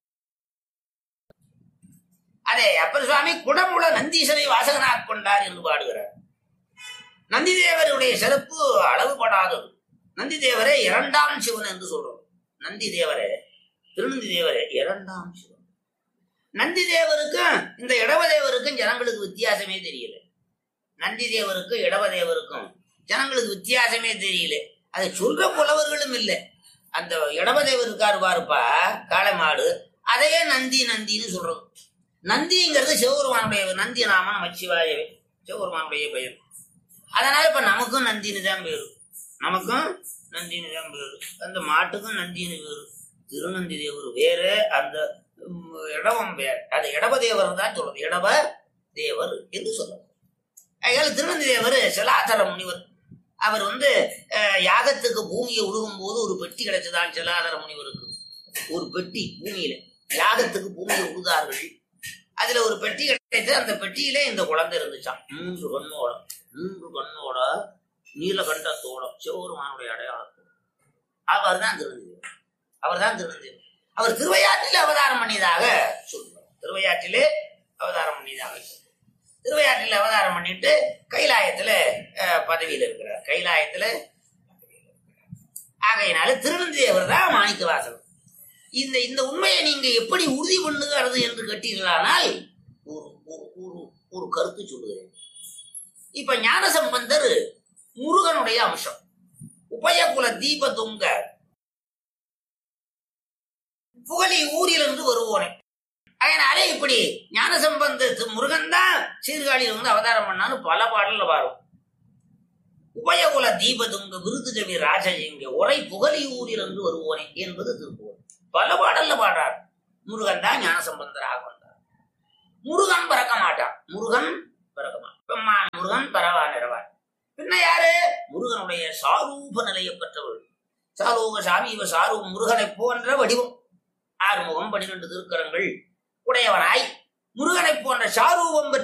அதே அப்பர் சுவாமி குடமுள நந்தீசனை வாசகனாக கொண்டார் என்று பாடுகிறார். நந்தி தேவருடைய சிறப்பு அளவுபடாதது. நந்தி தேவரே இரண்டாம் சிவன் என்று சொல்றோம். நந்தி தேவரே திருநந்தி தேவரே இரண்டாம் சிவன். நந்தி தேவருக்கும் இந்த இடவதேவருக்கும் ஜனங்களுக்கு வித்தியாசமே தெரியல. நந்தி தேவருக்கும் இடவதேவருக்கும் ஜனங்களுக்கு வித்தியாசமே தெரியல. அதை சொல்ற புலவர்களும் இல்லை. அந்த இடவதேவர் இருக்காரு பாருப்பா, காளை மாடு, அதையே நந்தி நந்தின்னு சொல்றோம். நந்திங்கிறது சிவபெருமானுடைய நந்தி நாம நமச்சிவாயவே சிவபெருமானுடைய பெயர். அதனால இப்ப நமக்கும் நந்தினு தான் பேரு, நமக்கும் நந்தினு தான் பேரு. அந்த மாட்டுக்கும் நந்தினு பேரு. திருநந்தி தேவர் வேறு, அந்த இடவம் வேறு. அது இடப தேவர் தான் சொல்றது, இடப தேவர் என்று சொல்றது. அதனால திருநந்தி தேவர் செலாதர முனிவர். அவர் வந்து யாகத்துக்கு பூமியை உழுகும் போது ஒரு பெட்டி கிடைச்சதான் செலாதர முனிவருக்கு. ஒரு பெட்டி பூமியில யாகத்துக்கு பூமியை உழுதார்கள். அதுல ஒரு பெட்டி கிடைத்து, அந்த பெட்டியில இந்த குழந்தை இருந்துச்சான். மூன்று கண்ணோட மூன்று கண்ணோட நீலகண்டத்தோட சிவபெருமானுடைய அடையாளத்தோட. அவர் தான் திருநந்தி, அவர் தான் திருநந்தி. அவர் திருவையாற்றிலே அவதாரம் பண்ணியதாக சொல்லுவார். திருவையாற்றிலே அவதாரம் பண்ணியதாக திருவையாற்றில் அவதாரம் பண்ணிட்டு கைலாயத்துல பதவியில் இருக்கிறார். கைலாயத்துல ஆகையினால திருநந்தி தேவர் தான் மாணிக்க வாசகர். இந்த இந்த உண்மையை நீங்க எப்படி உறுதி பண்ணுகிறது என்று கேட்டீர்களானால் ஒரு ஒரு ஒரு கருத்து சொல்லுகிறேன். இப்ப ஞானசம்பந்தர் முருகனுடைய அம்சம். உபயகுல தீப துங்க புகழி ஊரில் இருந்து வருவோனே. அதனால இப்படி ஞானசம்பந்த முருகன் தான் சீர்காழியில் வந்து அவதாரம் பண்ணான்னு பல பாடல்ல பாடும். உபயகுல தீபதுங்க விருது கவி ராஜலிங்க உரை புகழி ஊரில் இருந்து வருவோனே என்பது திருப்புவன். பல பாடல்ல பாடுறார். முருகன் தான் ஞானசம்பந்தராக வந்தார். முருகன் பறக்க மாட்டான், முருகன் பறக்க மாட்டான். முருகன் பரவான் இரவான். பின்ன யாரு? முருகனுடைய சாரூப நிலையை பெற்றவள். சாரூப சாமி இவ சாரூப முருகனை போன்ற வடிவம். ஆறுமுகம் பன்னிரண்டு திருக்கரங்கள் உடையவனாய் முருகனை போன்ற சாரூபம்